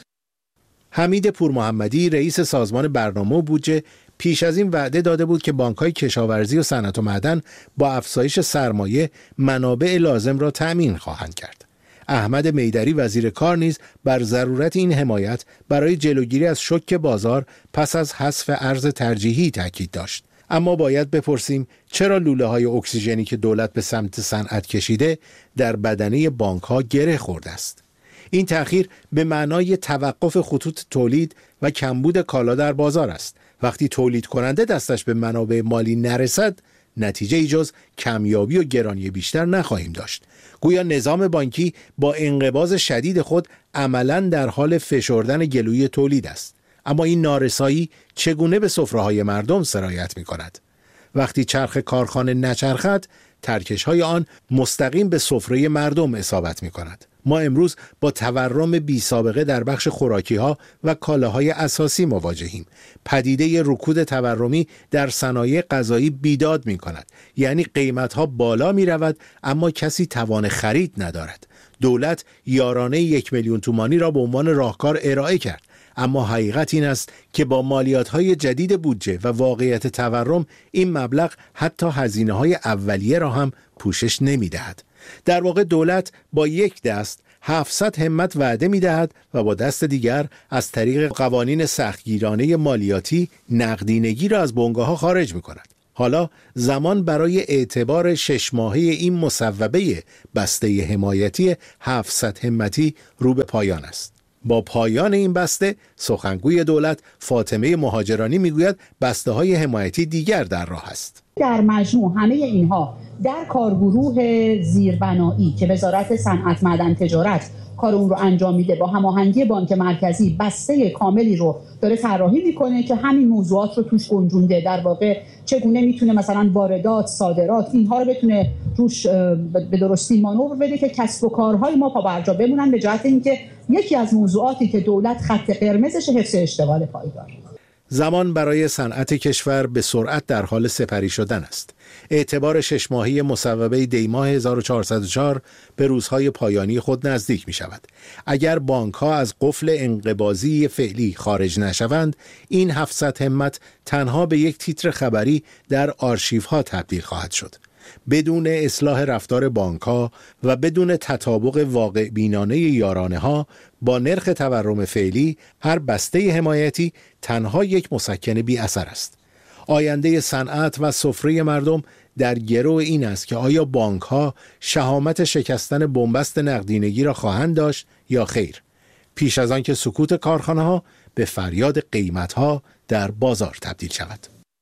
حمید پورمحمدی رئیس سازمان برنامه و بودجه پیش از این وعده داده بود که بانک‌های کشاورزی و صنعت و معدن با افزایش سرمایه منابع لازم را تأمین خواهند کرد. احمد میدری وزیر کار نیز بر ضرورت این حمایت برای جلوگیری از شوک بازار پس از حذف ارز ترجیحی تاکید داشت. اما باید بپرسیم چرا لوله‌های اکسیژنی که دولت به سمت صنعت کشیده در بدنه بانک‌ها گره خورده است؟ این تأخیر به معنای توقف خطوط تولید و کمبود کالا در بازار است. وقتی تولید کننده دستش به منابع مالی نرسد، نتیجه جز کمیابی و گرانی بیشتر نخواهیم داشت. گویا نظام بانکی با انقباض شدید خود عملاً در حال فشردن گلوی تولید است. اما این نارسایی چگونه به سفره‌های مردم سرایت می‌کند؟ وقتی چرخ کارخانه نچرخد، ترکش‌های آن مستقیم به سفره مردم اصابت می‌کند. ما امروز با تورم بی سابقه در بخش خوراکی‌ها و کالاهای اساسی مواجهیم. پدیده رکود تورمی در صنایع غذایی بیداد می‌کند. یعنی قیمت‌ها بالا می‌رود اما کسی توان خرید ندارد. دولت یارانه یک میلیون تومانی را به عنوان راهکار ارائه کرد. اما حقیقت این است که با مالیات‌های جدید بودجه و واقعیت تورم این مبلغ حتی هزینه‌های اولیه را هم پوشش نمی‌دهد. در واقع دولت با یک دست هفتصد همت وعده می‌دهد و با دست دیگر از طریق قوانین سختگیرانه مالیاتی نقدینگی را از بنگاه‌ها خارج می‌کند. حالا زمان برای اعتبار شش ماهه این مصوبه بسته حمایتی هفتصد همتی رو به پایان است. با پایان این بسته سخنگوی دولت فاطمه مهاجرانی میگوید بسته های حمایتی دیگر در راه است. در مجموع همه اینها در کارگروه زیربنایی که وزارت صنعت معدن تجارت کار اون رو انجام میده با هماهنگی بانک مرکزی بسته کاملی رو داره طراحی میکنه که همین موضوعات رو توش گنجونده. در واقع چگونه میتونه مثلا واردات، صادرات اینها رو بتونه روش به درستی مانور بده که کسب و کارهای ما پا برجا بمونن، به جهت اینکه یکی از موضوعاتی که دولت خط قرمزش حفظ اشتغال پایدار. زمان برای صنعت کشور به سرعت در حال سپری شدن است. اعتبار شش ماهی مصوبه دی ماه هزار و چهارصد و چهار به روزهای پایانی خود نزدیک می شود. اگر بانک ها از قفل انقباضی فعلی خارج نشوند، این هفتصد همت تنها به یک تیتر خبری در آرشیف ها تبدیل خواهد شد. بدون اصلاح رفتار بانک ها و بدون تطابق واقع بینانه یارانه ها با نرخ تورم فعلی، هر بسته حمایتی تنها یک مسکن بی اثر است. آینده صنعت و سفره مردم در گرو این است که آیا بانک ها شهامت شکستن بنبست نقدینگی را خواهند داشت یا خیر، پیش از آن که سکوت کارخانه ها به فریاد قیمت ها در بازار تبدیل شود.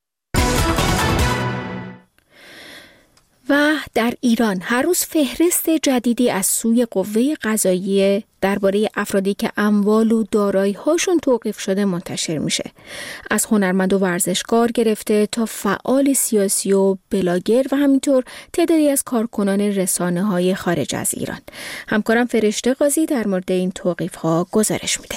و در ایران هر روز فهرست جدیدی از سوی قوه قضاییه درباره افرادی که اموال و دارایی‌هاشون توقیف شده منتشر میشه. از هنرمند و ورزشکار گرفته تا فعال سیاسی و بلاگر و همینطور تعدادی از کارکنان رسانه‌های خارج از ایران. همکارم فرشته قاضی در مورد این توقیف‌ها گزارش میده.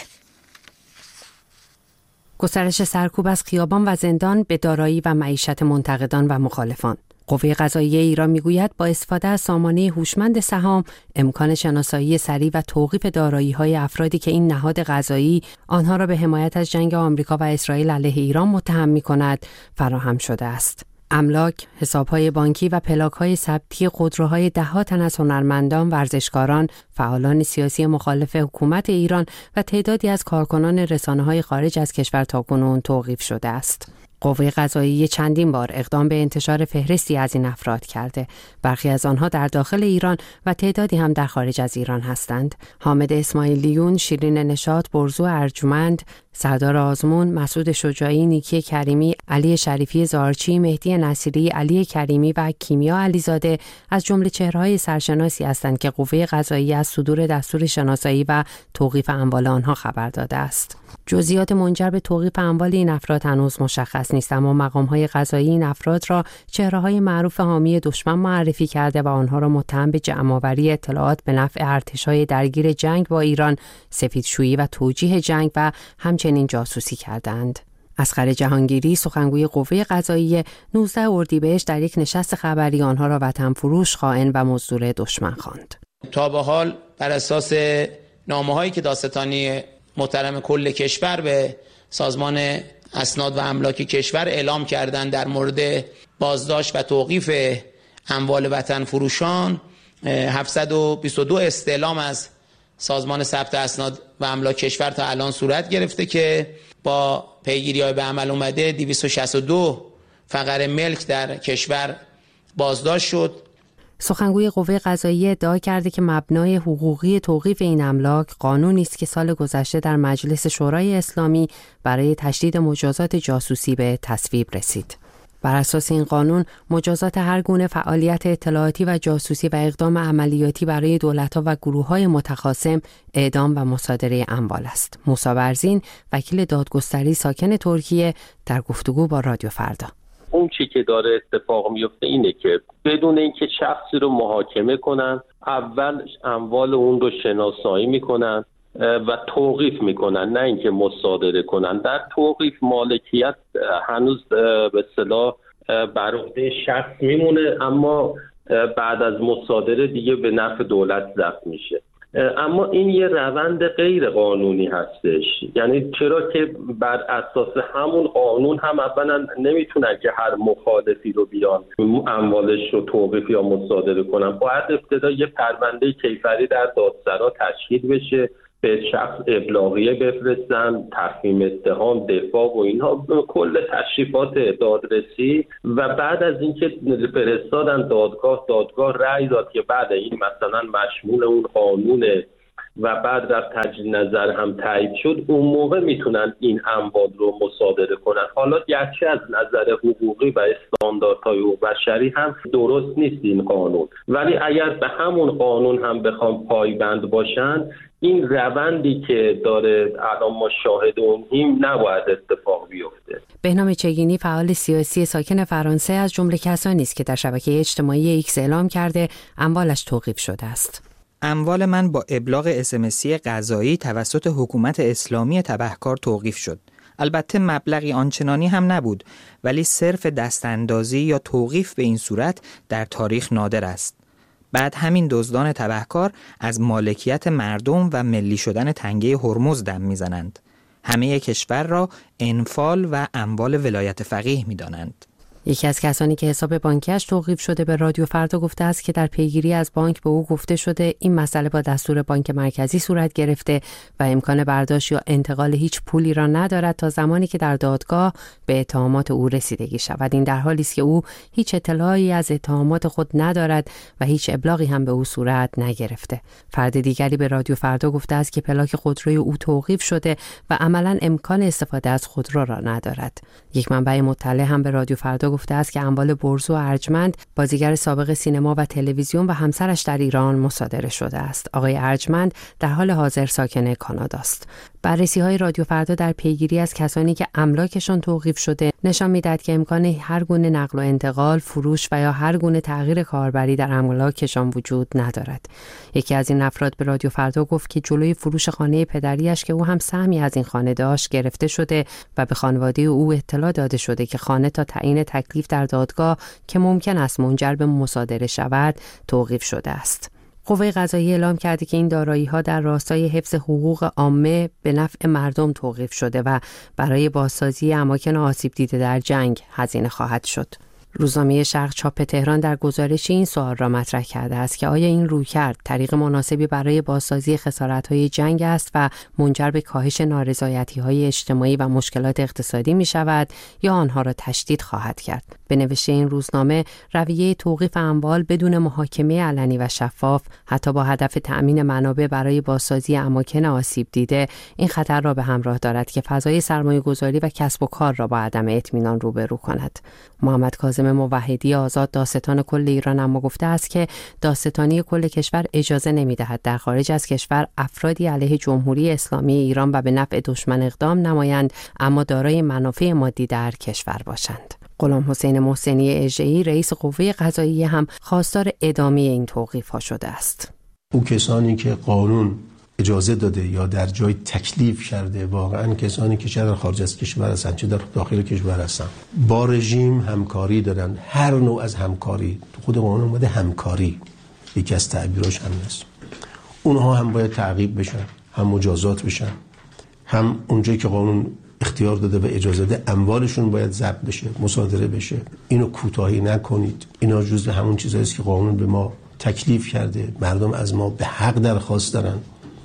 گسترش سرکوب از خیابان و زندان به دارایی و معیشت منتقدان و مخالفان. قوه قضاییه ایران میگوید با استفاده از سامانه هوشمند سهام امکان شناسایی سریع و توقیف دارایی‌های افرادی که این نهاد قضایی آنها را به حمایت از جنگ آمریکا و اسرائیل علیه ایران متهم می‌کند فراهم شده است. املاک، حساب‌های بانکی و پلاک‌های ثبتی خودروهای ده‌ها تن از هنرمندان، ورزشکاران، فعالان سیاسی مخالف حکومت ایران و تعدادی از کارکنان رسانه‌های خارج از کشور تاکنون توقیف شده است. قوه قضاییه چندین بار اقدام به انتشار فهرستی از این افراد کرده. برخی از آنها در داخل ایران و تعدادی هم در خارج از ایران هستند. حامد اسماعیلیون، شیرین نشاط، برزو ارجمند، سردار آزمون، مسعود شجاعی، نیکی کریمی، علی شریفی زارچی، مهدی نصیری، علی کریمی و کیمیا علیزاده از جمله چهره‌های سرشناسی هستند که قوه قضاییه از صدور دستور شناسایی و توقیف اموال آنها خبر داده است. جزئیات منجر به توقیف اموال این افراد هنوز مشخص نیست، اما مقام‌های قضایی این افراد را چهره‌های معروف حامی دشمن معرفی کرده و آنها را متهم به جمع‌آوری اطلاعات به نفع ارتش‌های درگیر جنگ با ایران، سفیدشویی و توجیه جنگ و همچنین جاسوسی کردند. اصغر جهانگیری، سخنگوی قوه قضاییه، نوزده اردیبهشت در یک نشست خبری آنها را وطن فروش، خائن و مزدور دشمن خواند. تا به حال بر اساس نامه‌هایی که دادستانی محترم کل کشور به سازمان اسناد و املاک کشور اعلام کردند در مورد بازداشت و توقیف اموال وطن فروشان، هفتصد و بیست و دو استعلام از سازمان ثبت اسناد و املاک کشور تا الان صورت گرفته که با پیگیری‌های به عمل اومده دویست و شصت و دو فقره ملک در کشور بازداشت شد. سخنگوی قوه قضاییه ادعا کرده که مبنای حقوقی توقیف این املاک قانونی است که سال گذشته در مجلس شورای اسلامی برای تشدید مجازات جاسوسی به تصویب رسید. بر اساس این قانون مجازات هر گونه فعالیت اطلاعاتی و جاسوسی و اقدام عملیاتی برای دولت‌ها و گروه‌های متخاصم اعدام و مصادره اموال است. موسی برزین، وکیل دادگستری ساکن ترکیه، در گفتگو با رادیو فردا: اون چی که داره اتفاق میفته اینه که بدون اینکه شخصی رو محاکمه کنن، اول اموال اون رو شناسایی میکنن و توقیف میکنن، نه اینکه مصادره کنن. در توقیف مالکیت هنوز به اصطلاح بر عهده شخص میمونه، اما بعد از مصادره دیگه به نفع دولت ضبط میشه. اما این یه روند غیر قانونی هستش. یعنی چرا که بر اساس همون قانون هم اولا نمیتونن که هر مخالفی رو بیان اموالش رو توقیف یا مصادره کنن. باید ابتدا یه پرونده کیفری در دادسرا تشکیل بشه، به شخص ابلاغیه بفرستن، تفهیم اتهام، دفاع و اینها، کل تشریفات دادرسی، و بعد از اینکه فرستادن دادگاه، دادگاه رأی داد که بعد این مثلا مشمول اون قانونه و بعد رفت تجدید نظر هم تایید شد، اون موقع میتونن این اموال رو مصادره کنن. حالا گرچه از نظر حقوقی و استانداردهای حقوق بشری هم درست نیست این قانون، ولی اگر به همون قانون هم بخوام پایبند باشن، این روندی که داره الان ما شاهد اونیم نباید اتفاق بیفته. بهنام چگینی، فعال سیاسی ساکن فرانسه، از جمله کسانی است که در شبکه اجتماعی ایکس اعلام کرده اموالش توقیف شده است. اموال من با ابلاغ اس ام اسی قضایی توسط حکومت اسلامی تبهکار توقیف شد. البته مبلغی آنچنانی هم نبود، ولی صرف دستاندازی یا توقیف به این صورت در تاریخ نادر است. بعد همین دزدان تبهکار از مالکیت مردم و ملی شدن تنگه هرمز دم میزنند. همه کشور را انفال و اموال ولایت فقیه میدانند. یکی از کسانی که حساب بانکیش توقیف شده به رادیو فردا گفته است که در پیگیری از بانک به او گفته شده این مسئله با دستور بانک مرکزی صورت گرفته و امکان برداشت یا انتقال هیچ پولی را ندارد تا زمانی که در دادگاه به اتهامات او رسیدگی شود. این در حالی است که او هیچ اطلاعی از اتهامات خود ندارد و هیچ ابلاغی هم به او صورت نگرفته. فرد دیگری به رادیو فردا گفته است که پلاک خودروی او توقیف شده و عملاً امکان استفاده از خودرو را ندارد. یک منبع مطلع هم به رادیو فردا گفته است که اموال برزو ارجمند، بازیگر سابق سینما و تلویزیون و همسرش در ایران مصادره شده است. آقای ارجمند در حال حاضر ساکن کانادا است. بررسی‌های رادیو فردا در پیگیری از کسانی که املاکشان توقیف شده نشان می‌دهد که امکان هر گونه نقل و انتقال، فروش و یا هر گونه تغییر کاربری در املاکشان وجود ندارد. یکی از این افراد به رادیو فردا گفت که جلوی فروش خانه پدریش که او هم سهمی از این خانه داشت گرفته شده و به خانواده او اطلاع داده شده که خانه تا تعیین تکلیف در دادگاه که ممکن است منجر به مصادره شود توقیف شده است. قوه قضاییه اعلام کرده که این دارایی‌ها در راستای حفظ حقوق عامه به نفع مردم توقیف شده و برای بازسازی اماکن آسیب دیده در جنگ هزینه خواهد شد. روزنامه شرق چاپ تهران در گزارش این سوال را مطرح کرده است که آیا این رویکرد طریق مناسبی برای بازسازی خسارت‌های جنگ است و منجر به کاهش نارضایتی‌های اجتماعی و مشکلات اقتصادی می‌شود یا آنها را تشدید خواهد کرد. به نوشته این روزنامه، رویه توقیف اموال بدون محاکمه علنی و شفاف، حتی با هدف تأمین منابع برای بازسازی اماکن آسیب دیده، این خطر را به همراه دارد که فضای سرمایه‌گذاری و کسب و کار را با عدم اطمینان روبرو کند. محمد کاظم موحدی آزاد دادستان کل ایران اما گفته است که دادستانی کل کشور اجازه نمی‌دهد در خارج از کشور افرادی علیه جمهوری اسلامی ایران و به نفع دشمن اقدام نمایند اما دارای منافع مادی در کشور باشند. غلام حسین محسنی اژه‌ای رئیس قوه قضاییه هم خواستار ادامه این توقیف‌ها شده است. او کسانی که قانون اجازه داده یا در جای تکلیف کرده واقعا کسانی که چه در خارج از کشور هستند چه در داخل کشور هستند با رژیم همکاری دارن، هر نوع از همکاری، تو خود قانون اومده همکاری یکی از تعبیراش هم هست، اونها هم باید تعقیب بشن، هم مجازات بشن، هم اونجایی که قانون اختیار داده و اجازه داده اموالشون باید ضبط بشه، مصادره بشه. اینو کوتاهی نکنید. اینا جزء همون چیزایی است که قانون به ما تکلیف کرده. مردم از ما به حق درخواست دارن.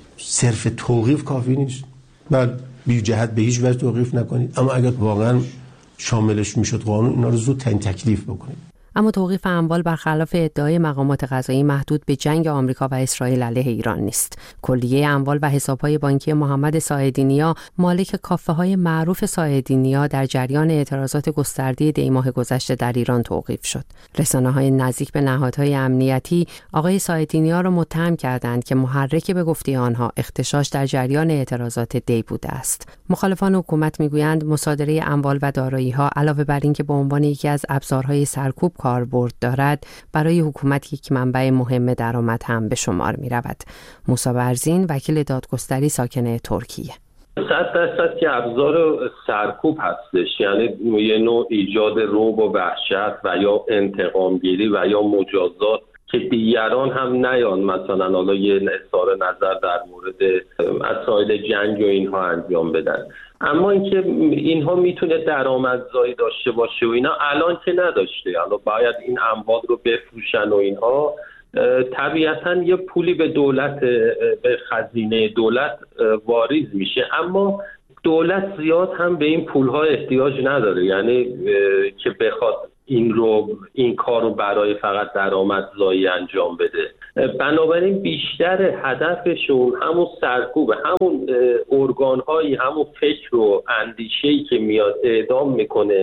صرف توقیف کافی نیست. بله بی جهت به هیچ وجه توقیف نکنید، اما اگر واقعا شاملش میشد قانون، اینا رو زودترین تکلیف بکنید. اما توقیف اموال برخلاف ادعای مقامات قضایی محدود به جنگ آمریکا و اسرائیل علیه ایران نیست. کلیه اموال و حساب‌های بانکی محمد ساعدی‌نیا، مالک کافه‌های معروف ساعدی‌نیا، در جریان اعتراضات گسترده دی ماه گذشته در ایران توقیف شد. رسانه‌های نزدیک به نهادهای امنیتی آقای ساعدی‌نیا را متهم کردند که محرک به گفته آنها اغتشاش در جریان اعتراضات دی بوده است. مخالفان حکومت می‌گویند مصادره اموال و دارایی‌ها علاوه بر اینکه به عنوان یکی از ابزارهای سرکوب کاربرد دارد، برای حکومت یک منبع مهم درآمد هم به شمار می رود. موسی برزین، وکیل دادگستری ساکن ترکیه: صد درصد که ابزار سرکوب هستش، یعنی یه نوع ایجاد رعب و وحشت و یا انتقام گیری و یا مجازات که دیگران هم نیان مثلا حالا یه اظهار نظر در مورد مسائل جنگ و اینها انجام بدن. اما اینکه اینها میتونه درآمدزایی داشته باشه و اینا الان که نداشته، الان باید این اموال رو بفروشن و اینها، طبیعتا یه پولی به دولت، به خزینه دولت واریز میشه، اما دولت زیاد هم به این پولها احتیاج نداره، یعنی که بخواد این رو این کار رو برای فقط درآمدزایی انجام بده. بنابراین بیشتر هدفشون همون سرکوب، همون ارگان‌هایی، همون فکر و اندیشه‌ای که میاد اعدام میکنه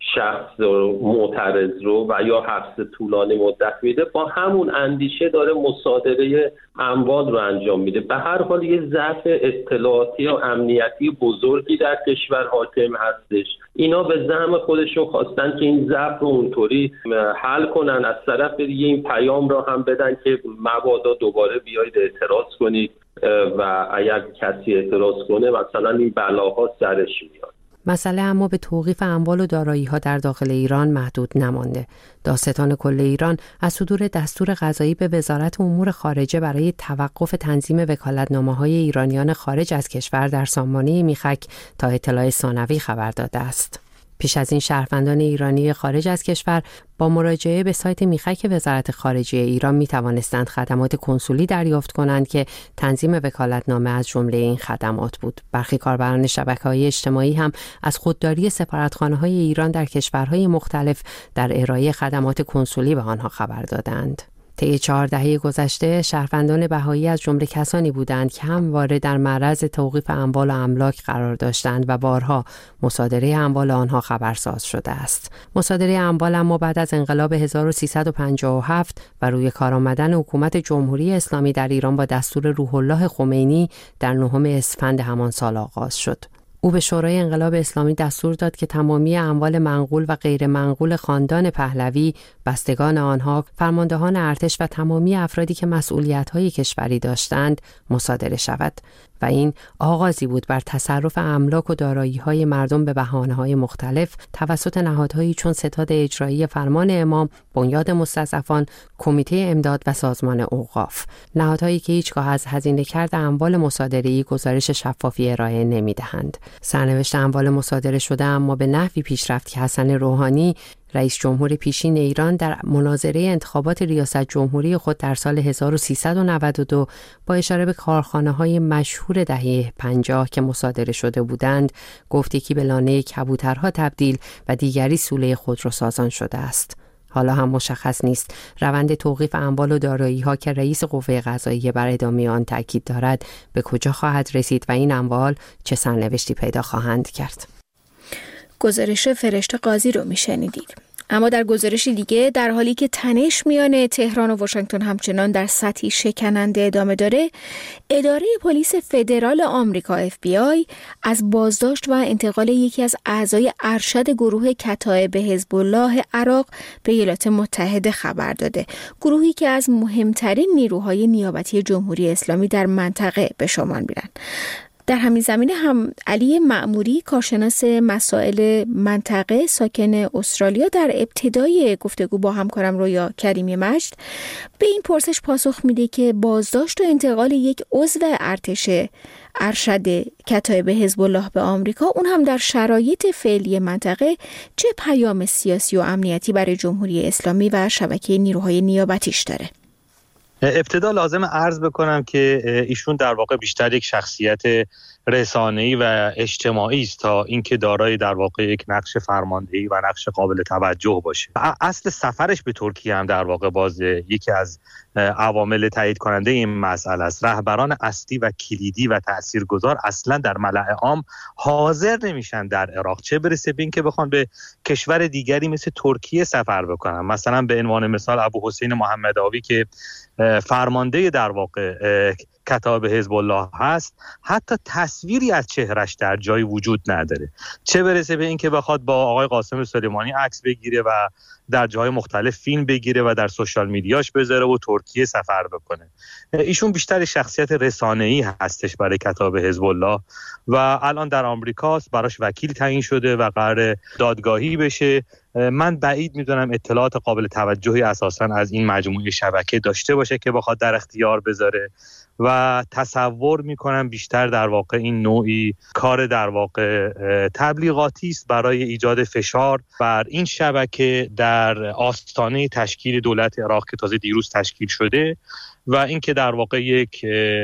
شخص معترض رو و یا حبس طولانی مدت میده، با همون اندیشه داره مصادره اموال رو انجام میده. به هر حال یه ضعف اطلاعاتی و امنیتی بزرگی در کشور حاکم هستش. اینا به زعم خودشون خواستن که این ضعف رو اونطوری حل کنن، از طرف دیگه این پیام را هم بدن که مبادا دوباره بیایید اعتراض کنید و اگر کسی اعتراض کنه مثلا این بلاها سرش میاد. مسئله اما به توقیف اموال و دارایی‌ها در داخل ایران محدود نمانده. دادستان کل ایران از صدور دستور قضایی به وزارت امور خارجه برای توقف تنظیم وکالتنامه‌های ایرانیان خارج از کشور در سامانه میخک تا اطلاع ثانوی خبر داده است. پیش از این شهروندان ایرانی خارج از کشور با مراجعه به سایت میخک وزارت خارجه ایران می توانستند خدمات کنسولی دریافت کنند که تنظیم وکالتنامه از جمله این خدمات بود. برخی کاربران شبکه‌های اجتماعی هم از خودداری سفارتخانه‌های ایران در کشورهای مختلف در ارائه خدمات کنسولی به آنها خبر دادند. طی چهار دهه گذشته شهروندان بهایی از جمله کسانی بودند که همواره در معرض توقیف اموال و املاک قرار داشتند و بارها مصادره اموال آنها خبرساز شده است. مصادره اموال اما بعد از انقلاب هزار و سیصد و پنجاه و هفت و روی کار آمدن حکومت جمهوری اسلامی در ایران با دستور روح الله خمینی در نهم اسفند همان سال آغاز شد. او به شورای انقلاب اسلامی دستور داد که تمامی اموال منقول و غیر منقول خاندان پهلوی، بستگان آنها، فرماندهان ارتش و تمامی افرادی که مسئولیت‌های کشوری داشتند مصادره شود و این آغازی بود بر تصرف املاک و دارایی‌های مردم به بهانه‌های مختلف توسط نهادهایی چون ستاد اجرایی فرمان امام، بنیاد مستضعفان، کمیته امداد و سازمان اوقاف، نهادهایی که هیچگاه از هزینه کرد اموال مصادره‌ای گزارش شفافی ارائه نمی‌دهند. سرنوشت اموال مصادره شده اما به نحوی پیش رفت که حسن روحانی رئیس جمهور پیشین ایران در مناظره انتخابات ریاست جمهوری خود در سال هزار و سیصد و نود و دو با اشاره به کارخانه‌های مشهور دهه پنجاه که مصادره شده بودند گفت یکی به لانه کبوترها تبدیل و دیگری سوله خودروسازان شده است. حالا هم مشخص نیست روند توقیف اموال و دارایی‌ها که رئیس قوه قضاییه بر ادامه آن تاکید دارد به کجا خواهد رسید و این اموال چه سرنوشتی پیدا خواهند کرد. گزارش فرشته قاضی رو میشنیدید. اما در گزارشی دیگه در حالی که تنش میان تهران و واشنگتن همچنان در سطحی شکننده ادامه داره، اداره پلیس فدرال آمریکا اف بی آی از بازداشت و انتقال یکی از اعضای ارشد گروه کتایب حزب الله عراق به ایالات متحده خبر داده. گروهی که از مهمترین نیروهای نیابتی جمهوری اسلامی در منطقه به شمار میرن. در همین زمینه هم علی معموری کارشناس مسائل منطقه ساکن استرالیا در ابتدای گفتگو با همکارم رویا کریمی مجد به این پرسش پاسخ میده که بازداشت و انتقال یک عضو ارتش ارشد کتایب حزب الله به آمریکا، اون هم در شرایط فعلی منطقه، چه پیام سیاسی و امنیتی برای جمهوری اسلامی و شبکه نیروهای نیابتیش داره؟ ابتدا لازم عرض بکنم که ایشون در واقع بیشتر یک شخصیت رسانه‌ای و اجتماعی است تا اینکه دارای در واقع یک نقش فرماندهی و نقش قابل توجه باشه. اصل سفرش به ترکیه هم در واقع باز یکی از عوامل تایید کننده این مسئله است. رهبران اصلی و کلیدی و تاثیرگذار اصلا در ملأ عام حاضر نمیشن در عراق، چه برسه به اینکه بخوان به کشور دیگری مثل ترکیه سفر بکنن. مثلا به عنوان مثال ابو حسین محمداوی که فرمانده در واقع کتایب حزب الله هست، حتی تصویری از چهرش در جای وجود نداره، چه برسه به اینکه بخواد با آقای قاسم سلیمانی عکس بگیره و در جای مختلف فیلم بگیره و در سوشال میدیاش بذاره و ترکیه سفر بکنه. ایشون بیشتر شخصیت رسانه‌ای هستش برای کتایب حزب الله و الان در آمریکاست، براش وکیل تعیین شده و قرار دادگاهی بشه. من بعید میدونم اطلاعات قابل توجهی اساساً از این مجموعه شبکه داشته باشه که بخواد در اختیار بذاره و تصور میکنم بیشتر در واقع این نوعی کار در واقع تبلیغاتی است برای ایجاد فشار بر این شبکه در آستانه تشکیل دولت عراق که تازه دیروز تشکیل شده و اینکه در واقع یک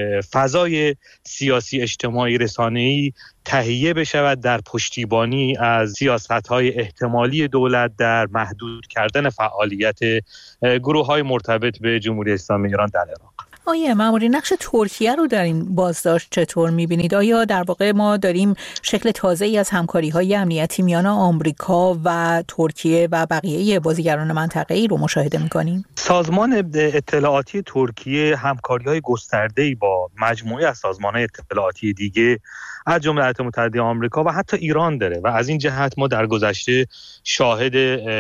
فضای سیاسی اجتماعی رسانه‌ای تهیه بشود در پشتیبانی از سیاست‌های احتمالی دولت در محدود کردن فعالیت گروه‌های مرتبط به جمهوری اسلامی ایران در عراق. آیه معمولی، نقش ترکیه رو در این بازداشت چطور می‌بینید؟ آیا در واقع ما داریم شکل تازه‌ای از همکاری‌های امنیتی میان آمریکا و ترکیه و بقیه بازیگران منطقه‌ای رو مشاهده می‌کنیم؟ سازمان اطلاعاتی ترکیه همکاری‌های گسترده‌ای با مجموعه از سازمان‌های اطلاعاتی دیگه از جمله ایالات متحده آمریکا و حتی ایران داره و از این جهت ما در گذشته شاهد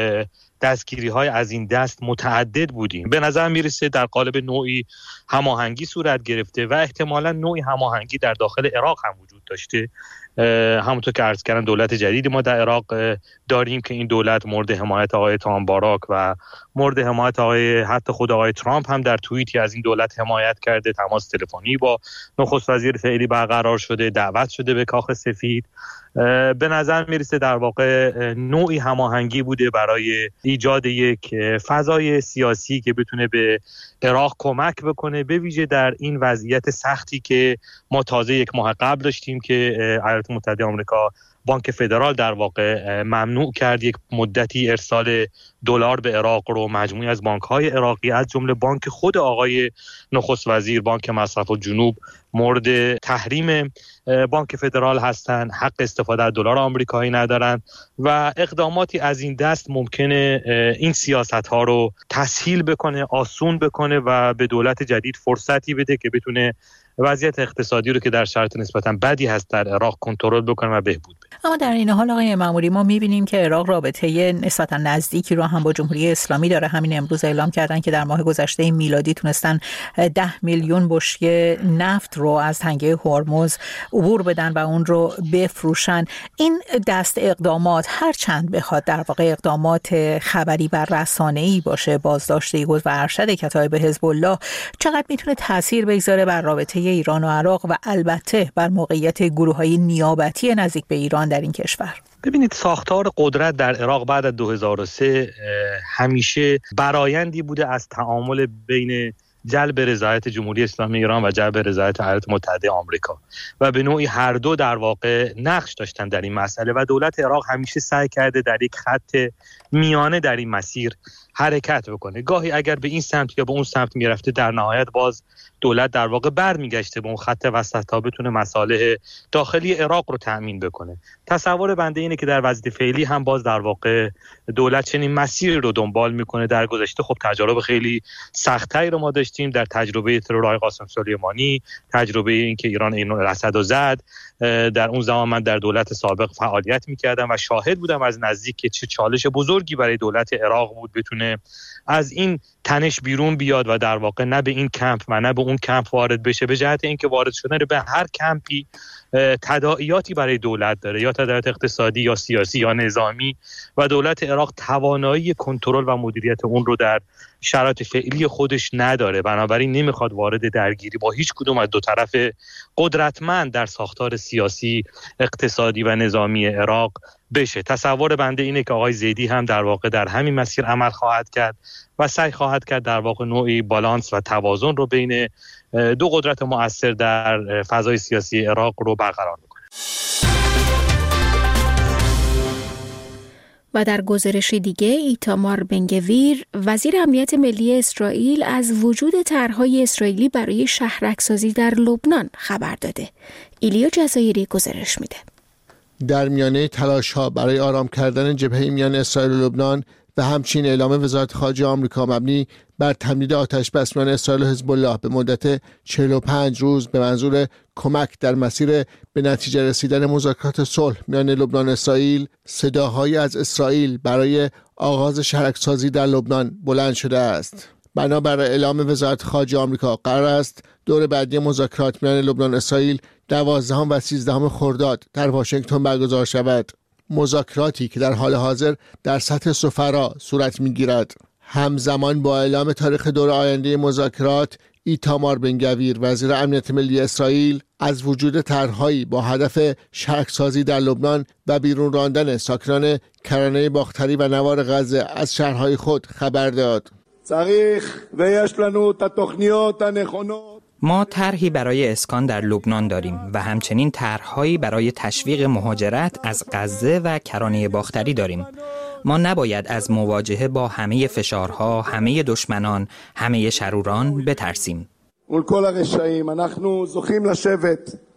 دستگیری‌های از این دست متعدد بودیم. به نظر میرسه در قالب نوعی هماهنگی صورت گرفته و احتمالاً نوعی هماهنگی در داخل عراق هم وجود داشته. همونطور که عرض کردم دولت جدیدی ما در عراق داریم که این دولت مورد حمایت آقای تام باراک و مورد حمایت آقای حتی خود آقای ترامپ هم در توییتی از این دولت حمایت کرده، تماس تلفنی با نخست وزیر فعلی برقرار شده، دعوت شده به کاخ سفید. به نظر میرسه در واقع نوعی هماهنگی بوده برای ایجاد یک فضای سیاسی که بتونه به عراق کمک بکنه، به ویژه در این وضعیت سختی که ما تازه یک ماه قبل داشتیم که ایالات متحده آمریکا بانک فدرال در واقع ممنوع کرد یک مدتی ارسال دلار به عراق رو. مجموعی از بانک‌های عراقی از جمله بانک خود آقای نخست وزیر، بانک مصرف الجنوب، مورد تحریم بانک فدرال هستند، حق استفاده از دلار آمریکایی ندارند و اقداماتی از این دست ممکنه این سیاست‌ها رو تسهیل بکنه، آسون بکنه و به دولت جدید فرصتی بده که بتونه وضعیت اقتصادی رو که در شرایط نسبتاً بدی هست در عراق کنترل بکنه و بهبود بده. اما در این حال آقای معموری، ما می‌بینیم که عراق رابطه نسبتاً نزدیکی رو هم با جمهوری اسلامی داره. همین امروز اعلام کردن که در ماه گذشته میلادی تونستن ده میلیون بشکه نفت رو از تنگه هرمز عبور بدن و اون رو بفروشن. این دست اقدامات هر چند بخواد در واقع اقدامات خبری و رسانه‌ای باشه، بازداشت یک عضو ارشد کتایب حزب الله چقدر میتونه تاثیر بگذاره بر رابطه ایران و عراق و البته بر موقعیت گروه‌های نیابتی نزدیک به ایران در این کشور؟ ببینید، ساختار قدرت در عراق بعد از دو هزار و سه همیشه برآیندی بوده از تعامل بین جلب رضایت جمهوری اسلامی ایران و جلب رضایت ایالات متحده آمریکا و به نوعی هر دو در واقع نقش داشتن در این مسئله و دولت عراق همیشه سعی کرده در یک خط میانه در این مسیر حرکت بکنه. گاهی اگر به این سمت یا به اون سمت میرفته، در نهایت باز دولت در واقع برمیگشته به اون خط وسط تا بتونه مصالح داخلی عراق رو تأمین بکنه. تصور بنده اینه که در وضعیت فعلی هم باز در واقع دولت چنین مسیری رو دنبال میکنه. در گذشته خب تجارب خیلی سخت‌تری رو ما داشتیم، در تجربه ترور آقای قاسم سلیمانی، تجربه این که ایران این اسد رو زد. در اون زمان من در دولت سابق فعالیت میکردم و شاهد بودم از نزدیک که چه چالش بزرگی برای دولت عراق بود بتونه از این تنش بیرون بیاد و در واقع نه به این کمپ و نه به اون کمپ وارد بشه. به جهت اینکه وارد شدن به هر کمپی تداعیاتی برای دولت داره، یا تداعیات اقتصادی یا سیاسی یا نظامی، و دولت عراق توانایی کنترل و مدیریت اون رو در شرایط فعلی خودش نداره. بنابراین نمیخواد وارد درگیری با هیچ کدوم از دو طرف قدرتمند در ساختار سیاسی، اقتصادی و نظامی عراق بشه. تصور بنده اینه که آقای زیدی هم در واقع در همین مسیر عمل خواهد کرد و سعی خواهد کرد در واقع نوعی بالانس و توازن رو بین دو قدرت مؤثر در فضای سیاسی عراق رو برقرار بکنه. و در گزارشی دیگه، ایتامار بنگویر وزیر امنیت ملی اسرائیل از وجود طرح‌های اسرائیلی برای شهرک‌سازی در لبنان خبر داده. ایلیا جزایری گزارش میده. در میانه تلاش‌ها برای آرام کردن جبهه میان اسرائیل و لبنان و همچنین اعلام وزارت خارجه آمریکا مبنی بر تمدید آتش بس میان اسرائیل و حزب الله به مدت چهل و پنج روز به منظور کمک در مسیر به نتیجه رسیدن مذاکرات صلح میان لبنان و اسرائیل، صداهایی از اسرائیل برای آغاز شهرک‌سازی در لبنان بلند شده است. بنابر اعلام وزارت خارجه آمریکا، قرار است دور بعدی مذاکرات میان لبنان و اسرائیل دوازدهم و سیزدهم خرداد در واشنگتن برگزار شود. مذاکراتی که در حال حاضر در سطح سفرا صورت می‌گیرد. همزمان با اعلام تاریخ دور آینده مذاکرات، ایتامار بنگویر وزیر امنیت ملی اسرائیل از وجود طرح‌هایی با هدف شهرک‌سازی در لبنان و بیرون راندن ساکنان کرانه باختری و نوار غزه از شهرهای خود خبر داد. ما طرحی برای اسکان در لبنان داریم و همچنین طرح‌هایی برای تشویق مهاجرت از غزه و کرانه باختری داریم. ما نباید از مواجهه با همه فشارها، همه دشمنان، همه شروران بترسیم.